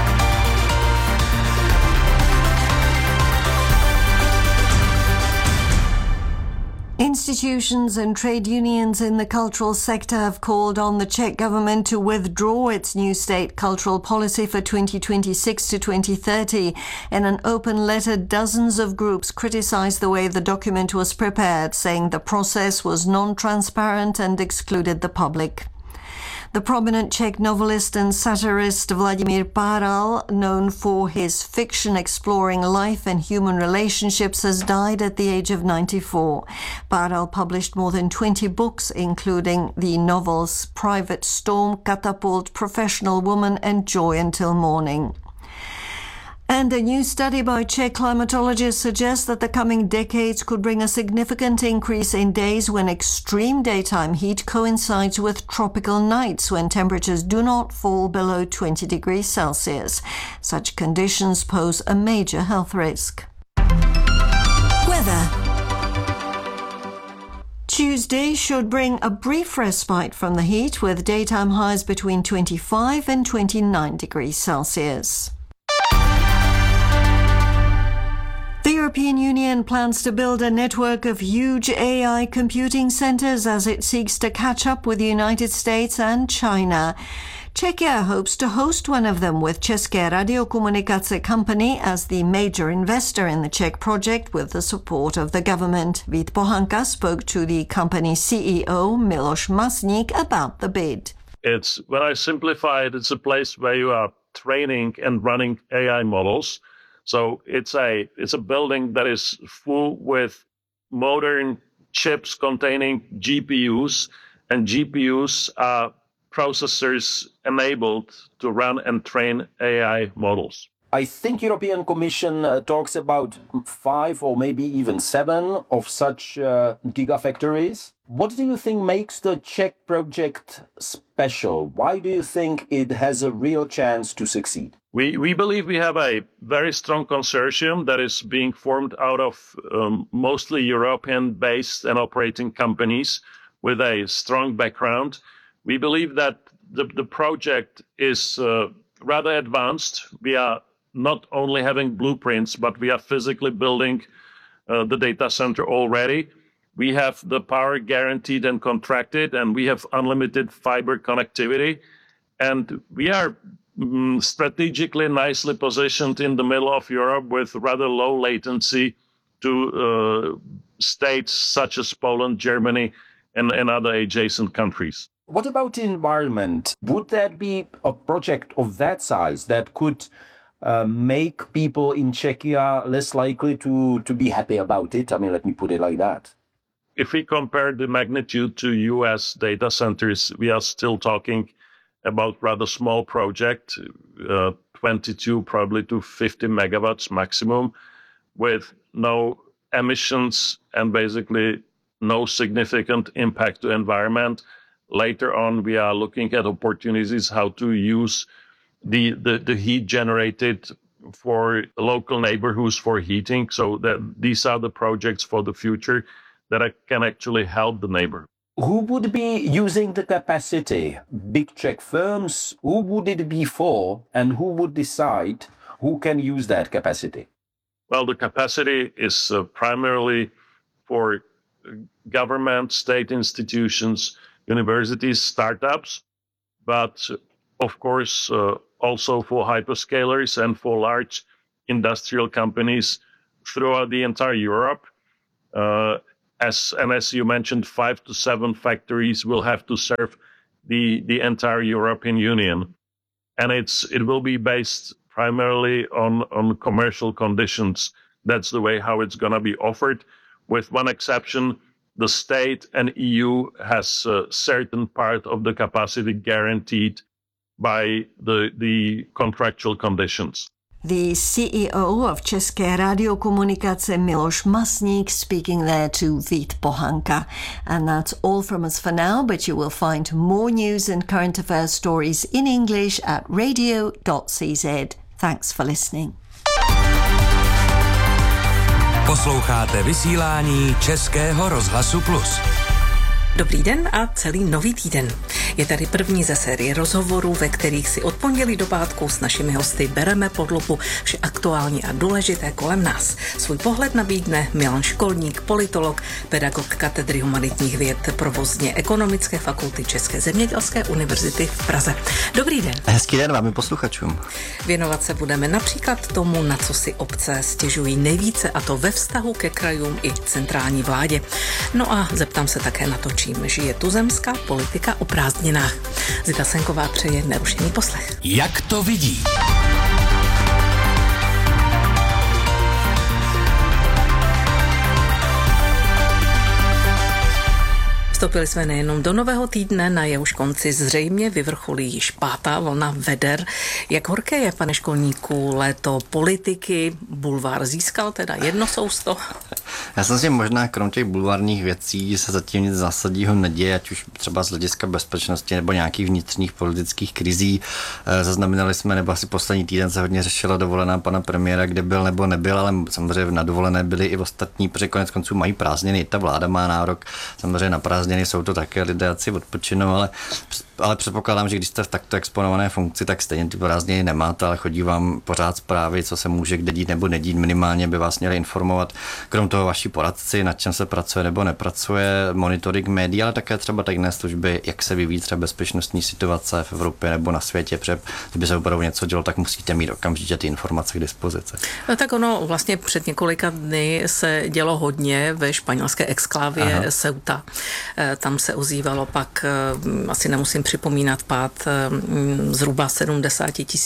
Institutions and trade unions in the cultural sector have called on the Czech government to withdraw its new state cultural policy for 2026 to 2030. In an open letter, dozens of groups criticized the way the document was prepared, saying the process was non-transparent and excluded the public. The prominent Czech novelist and satirist Vladimír Páral, known for his fiction exploring life and human relationships, has died at the age of 94. Páral published more than 20 books, including the novels Private Storm, Catapult, Professional Woman and Joy Until Morning. And a new study by Czech climatologists suggests that the coming decades could bring a significant increase in days when extreme daytime heat coincides with tropical nights when temperatures do not fall below 20 degrees Celsius. Such conditions pose a major health risk. Weather. Tuesday should bring a brief respite from the heat with daytime highs between 25 and 29 degrees Celsius. The European Union plans to build a network of huge AI computing centers as it seeks to catch up with the United States and China. Czechia hopes to host one of them with České radiokomunikace company as the major investor in the Czech project with the support of the government. Vít Pohanka spoke to the company's CEO Miloš Masník about the bid. It's, when I simplify it, it's a place where you are training and running AI models. So it's a building that is full with modern chips containing GPUs, and GPUs are processors enabled to run and train AI models. I think European Commission talks about 5 or maybe even 7 of such gigafactories. What do you think makes the Czech project special? Why do you think it has a real chance to succeed? We believe we have a very strong consortium that is being formed out of mostly European-based and operating companies with a strong background. We believe that the project is rather advanced. We are not only having blueprints, but we are physically building the data center already. We have the power guaranteed and contracted, and we have unlimited fiber connectivity. And we are strategically nicely positioned in the middle of Europe with rather low latency to states such as Poland, Germany, and other adjacent countries. What about the environment? Would that be a project of that size that could make people in Czechia less likely to be happy about it? I mean, let me put it like that. If we compare the magnitude to US data centers, we are still talking about rather small project, 22 probably to 50 megawatts maximum, with no emissions and basically no significant impact to environment. Later on, we are looking at opportunities how to use the heat generated for local neighborhoods for heating. So that these are the projects for the future that can actually help the neighbor. Who would be using the capacity? Big Czech firms? Who would it be for? And who would decide who can use that capacity? Well, the capacity is primarily for government, state institutions, universities, startups, but of course also for hyperscalers and for large industrial companies throughout the entire Europe. As you mentioned, 5 to 7 factories will have to serve the entire European Union, and it will be based primarily on commercial conditions. That's the way how it's going to be offered. With one exception, the state and EU has a certain part of the capacity guaranteed by the contractual conditions. The CEO of České radiokomunikace Miloš Masník speaking there to Vít Pohanka. And that's all from us for now, but you will find more news and current affairs stories in English at radio.cz. Thanks for listening. Posloucháte vysílání Českého rozhlasu Plus. Dobrý den a celý nový týden. Je tady první ze série rozhovorů, ve kterých si od pondělí do pátku s našimi hosty bereme pod lupu vše aktuální a důležité kolem nás. Svůj pohled nabídne Milan Školník, politolog, pedagog katedry humanitních věd provozně ekonomické fakulty České zemědělské univerzity v Praze. Dobrý den. Hezký den vám i posluchačům. Věnovat se budeme například tomu, na co si obce stěžují nejvíce, a to ve vztahu ke krajům i centrální vládě. No a zeptám se také na to, čím žije tuzemská politika o prázdninách. Zita Senková přeje nerušený poslech. Jak to vidí? Vstoupili jsme nejenom do nového týdne, na jehož konci zřejmě vyvrcholí již 5. vlna veder. Jak horké je, pane Školníku, léto politiky? Bulvár získal teda jedno sousto? Já jsem si možná krom těch bulvárních věcí se zatím nic zásadního neděje, ať už třeba z hlediska bezpečnosti nebo nějakých vnitřních politických krizí. Zaznamenali jsme, nebo asi poslední týden se hodně řešila dovolená pana premiéra, kde byl nebo nebyl, ale samozřejmě na dovolené byli i ostatní, protože konec konců mají prázdniny, ta vláda má nárok samozřejmě na prázdniny, jsou to také lidé, ať si odpočinou, ale předpokládám, že když jste v takto exponované funkci, tak stejně ty prázdniny nemáte, ale chodí vám pořád zprávy, co se může kde dít nebo nedít, minimálně by vás měli informovat. Krom toho vaši poradci, nad čem se pracuje nebo nepracuje, monitoring médií, ale také třeba tajné služby, jak se vyvíjí třeba bezpečnostní situace v Evropě nebo na světě, protože kdyby se opravdu něco dělo, tak musíte mít okamžitě ty informace k dispozici. No tak ono vlastně před několika dny se dělo hodně ve španělské exklávě Ceuta. Tam se ozývalo pak, asi nemusím připomínat, pád zhruba 70 000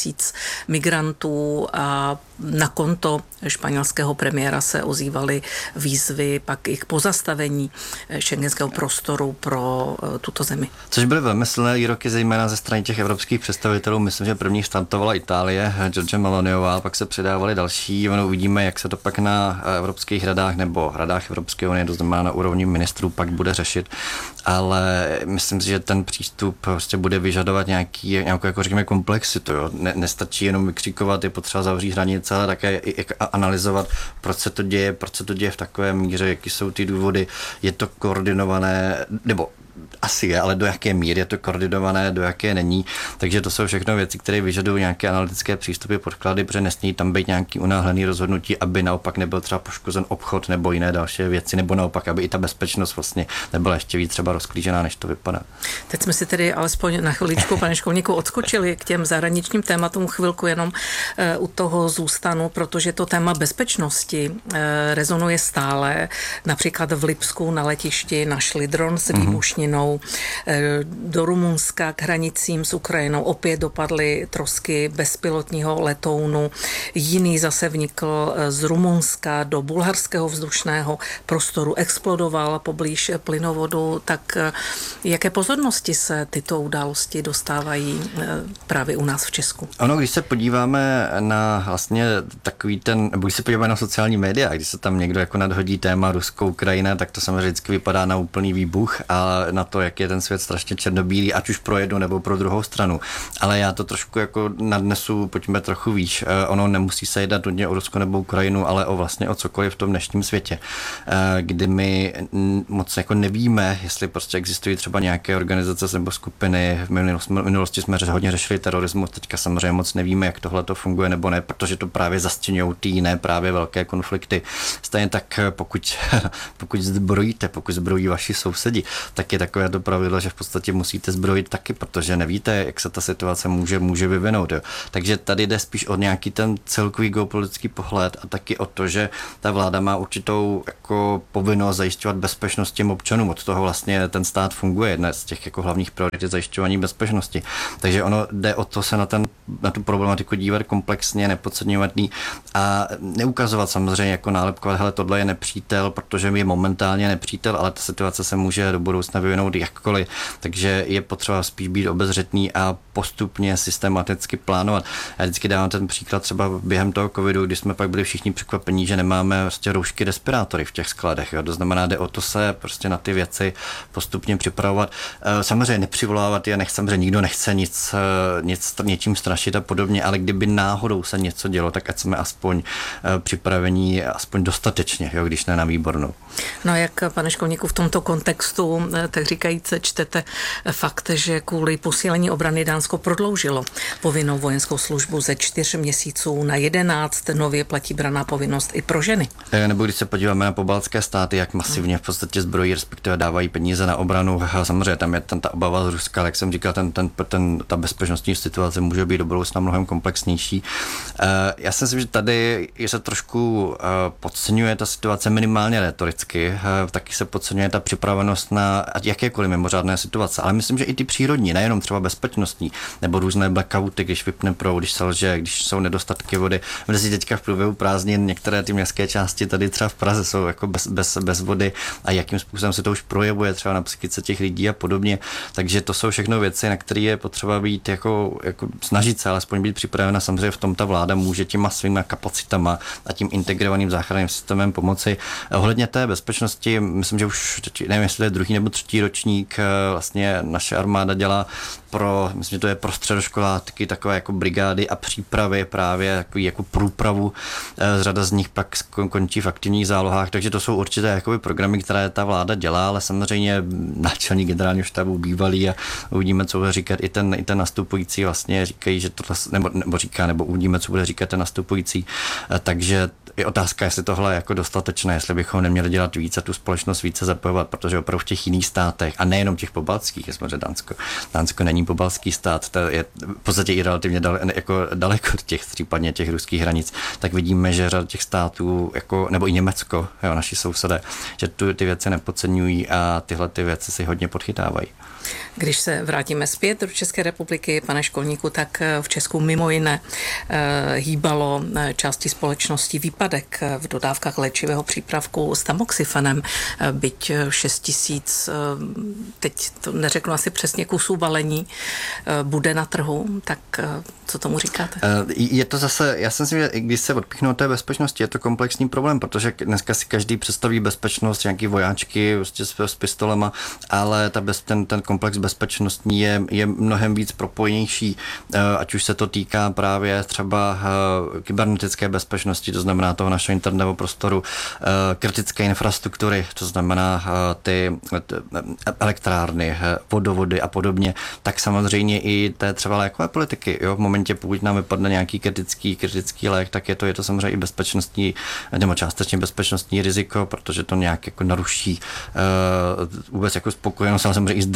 migrantů a na konto španělského premiéra se ozývaly výzvy pak i k pozastavení schengenského prostoru pro tuto zemi. Což byly velmi silné výroky, zejména ze strany těch evropských představitelů. Myslím, že první startovala Itálie, Giorgia Meloniová, pak se přidávali další. Uvidíme, jak se to pak na evropských radách nebo radách Evropské unie, to znamená na úrovni ministrů, pak bude řešit. Ale myslím si, že ten přístup prostě bude vyžadovat nějakou jako řekněme komplexitu. Jo? Nestačí jenom vykřikovat, je potřeba zavřít hranice, ale také i analyzovat, proč se to děje v takové míře, jaký jsou ty důvody, je to koordinované, nebo asi je, ale do jaké míry je to koordinované, do jaké není. Takže to jsou všechno věci, které vyžadují nějaké analytické přístupy, podklady, protože nesmí tam být nějaký unáhlený rozhodnutí, aby naopak nebyl třeba poškozen obchod nebo jiné další věci, nebo naopak, aby i ta bezpečnost vlastně nebyla ještě víc třeba rozklížená, než to vypadá. Teď jsme si tedy alespoň na chviličku, pane školníku, odskočili k těm zahraničním tématům, chvilku jenom u toho zůstanu, protože to téma bezpečnosti rezonuje stále. Například v Lipsku na letišti našli dron s výbušninou, do Rumunska k hranicím s Ukrajinou opět dopadly trosky bezpilotního letounu, jiný zase vnikl z Rumunska do bulharského vzdušného prostoru, explodoval poblíž plynovodu. Tak jaké pozornosti se tyto události dostávají právě u nás v Česku? Ono, když se podíváme na vlastně takový ten, nebo když se podíváme na sociální média, když se tam někdo jako nadhodí téma Rusko-Ukrajina, tak to samozřejmě vždycky vypadá na úplný výbuch a na to, jak je ten svět strašně černobílý, ať už pro jednu nebo pro druhou stranu. Ale já to trošku jako nadnesu, pojďme trochu výš. Ono nemusí se jednat hodně o Rusko nebo Ukrajinu, ale o cokoliv v tom dnešním světě, kdy my moc jako nevíme, jestli prostě existují třeba nějaké organizace nebo skupiny. V minulosti jsme hodně řešili terorismus, teďka samozřejmě moc nevíme, jak tohle to funguje nebo ne, protože to právě zastěňují ty jiné právě velké konflikty. Stejně tak, pokud zbrojíte, pokud zbrojí vaši sousedi, tak je takové to pravidlo, že v podstatě musíte zbrojit taky, protože nevíte, jak se ta situace může vyvinout. Jo. Takže tady jde spíš o nějaký ten celkový geopolitický pohled a taky o to, že ta vláda má určitou jako povinnost zajišťovat bezpečnost těm občanům. Od toho vlastně ten stát funguje. Jedna z těch jako hlavních priorit je zajišťování bezpečnosti. Takže ono jde o to se na tu problematiku dívat komplexně, nepodceňovat a neukazovat samozřejmě jako nálepkovat, hele, tohle je nepřítel, protože je momentálně nepřítel, ale ta situace se může do budoucna vyvinout jakkoliv. Takže je potřeba spíš být obezřetný a postupně systematicky plánovat. Já vždycky dávám ten příklad třeba během toho covidu, kdy jsme pak byli všichni překvapení, že nemáme prostě roušky, respirátory v těch skladech. Jo. To znamená, jde o to se prostě na ty věci postupně připravovat. Samozřejmě nepřivolávat je, samozřejmě nikdo nechce něčím strašit a podobně, ale kdyby náhodou se něco dělo, tak ať jsme aspoň připravení, aspoň dostatečně, jo, když ne na výbornou. No jak, pane školníku, v tomto kontextu, tak říkajíc, čtete fakt, že kvůli posílení obrany Dánsko prodloužilo povinnou vojenskou službu ze 4 měsíců na 11, nově platí branná povinnost i pro ženy. Nebo když se podíváme na pobaltské státy, jak masivně v podstatě zbrojí, respektive dávají peníze na obranu. Samozřejmě tam je ta obava z Ruska, ale jak jsem říkal, ta bezpečnostní situace může být do budoucna mnohem komplexnější. Já si myslím, že tady se trošku podceňuje ta situace minimálně retoricky, taky se podceňuje ta připravenost na jakékoliv mimořádné situace, ale myslím, že i ty přírodní, nejenom třeba bezpečnostní, nebo různé blackouty, když vypne proud, když se lže, když jsou nedostatky vody. Mezi teďka v průběhu prázdnin některé ty městské části tady třeba v Praze jsou jako bez vody a jakým způsobem se to už projevuje třeba na psychice těch lidí a podobně. Takže to jsou všechno věci, na které je potřeba být jako snažit se alespoň být připravena. Samozřejmě v tom ta vláda může těma svýma kapacitama a tím integrovaným záchranným systémem pomoci. Ohledně té bezpečnosti, myslím, že už nevím, jestli to je 2. nebo 3. ročník, vlastně naše armáda dělá myslím, že to je pro středoškoláky takové jako brigády a přípravy právě takový jako průpravu. Řada z nich pak končí v aktivních zálohách, takže to jsou určité jakoby programy, které ta vláda dělá, ale samozřejmě náčelník generálního štábu bývalý a uvidíme, co bude říkat i ten nastupující, vlastně říkají, že tohle, nebo uvidíme, co bude říkat ten nastupující. Takže je otázka, jestli tohle je jako dostatečné, jestli bychom neměli dělat víc a tu společnost více zapojovat, protože opravdu v těch jiných státech, a nejenom těch pobaltských, je samozřejmě Dánsko není pobaltský stát, to je v podstatě i relativně daleko od těch případně těch ruských hranic, tak vidíme, že řada těch států, nebo i Německo, jo, naši sousedé, že ty věci nepodceňují a tyhle ty věci si hodně podchytávají. Když se vrátíme zpět do České republiky, pane školníku, tak v Česku mimo jiné hýbalo části společnosti výpadek v dodávkách léčivého přípravku s tamoxifenem, byť 6 000, teď to neřeknu asi přesně, kusů balení bude na trhu, tak co tomu říkáte? Je to zase, já si myslím, že když se odpíchnou té bezpečnosti, je to komplexní problém, protože dneska si každý představí bezpečnost, nějaký vojáčky prostě s pistolema, ale ten komplex bezpečnostní je mnohem víc propojenější, ať už se to týká právě třeba kybernetické bezpečnosti, to znamená toho našeho internetového prostoru, kritické infrastruktury, to znamená ty elektrárny, vodovody a podobně, tak samozřejmě i té třeba lékové politiky. Jo? V momentě, pokud nám vypadne nějaký kritický lék, tak je to samozřejmě i bezpečnostní, nebo částečně bezpečnostní riziko, protože to nějak jako naruší vůbec jako spokojenost, ale samozřejmě i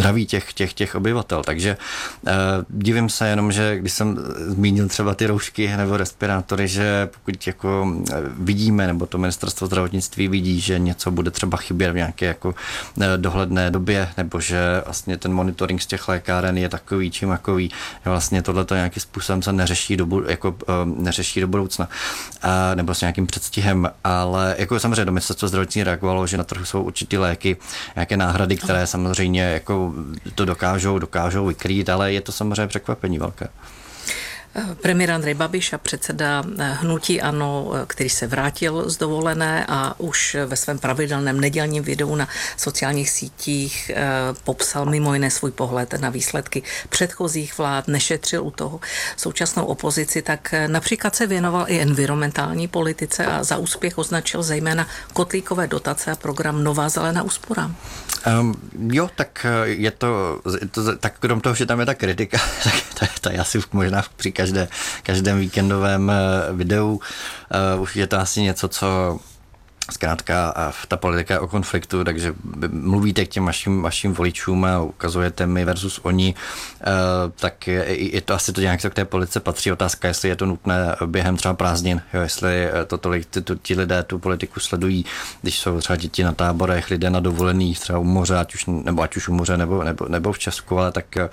zdraví těch obyvatel. Takže divím se jenom, že když jsem zmínil třeba ty roušky nebo respirátory, že pokud jako vidíme, nebo to ministerstvo zdravotnictví vidí, že něco bude třeba chybět v nějaké jako dohledné době, nebo že vlastně ten monitoring z těch lékáren je takový či makový, že vlastně tohleto nějakým způsobem se neřeší do budoucna, nebo s nějakým předstihem, ale jako samozřejmě ministerstvo zdravotnictví reagovalo, že na trhu jsou určitý léky, nějaké náhrady, které samozřejmě jako to dokážou vykrýt, ale je to samozřejmě překvapení velké. Premiér Andrej Babiš a předseda hnutí ANO, který se vrátil z dovolené a už ve svém pravidelném nedělním videu na sociálních sítích popsal mimo jiné svůj pohled na výsledky předchozích vlád, nešetřil u toho současnou opozici, tak například se věnoval i environmentální politice a za úspěch označil zejména kotlíkové dotace a program Nová zelená úspora. Jo, tak je to tak krom toho, že tam je ta kritika, tak já si možná při každém víkendovém videu už je to asi něco, co zkrátka ta politika je o konfliktu, takže mluvíte k těm vašim voličům a ukazujete my versus oni, tak je to asi to nějak k té politice patří. Otázka, jestli je to nutné během třeba prázdnin, jo, jestli to tolik ti lidé tu politiku sledují, když jsou třeba děti na táborech, lidé na dovolených, třeba u moře, ať už u moře nebo v Česku, ale tak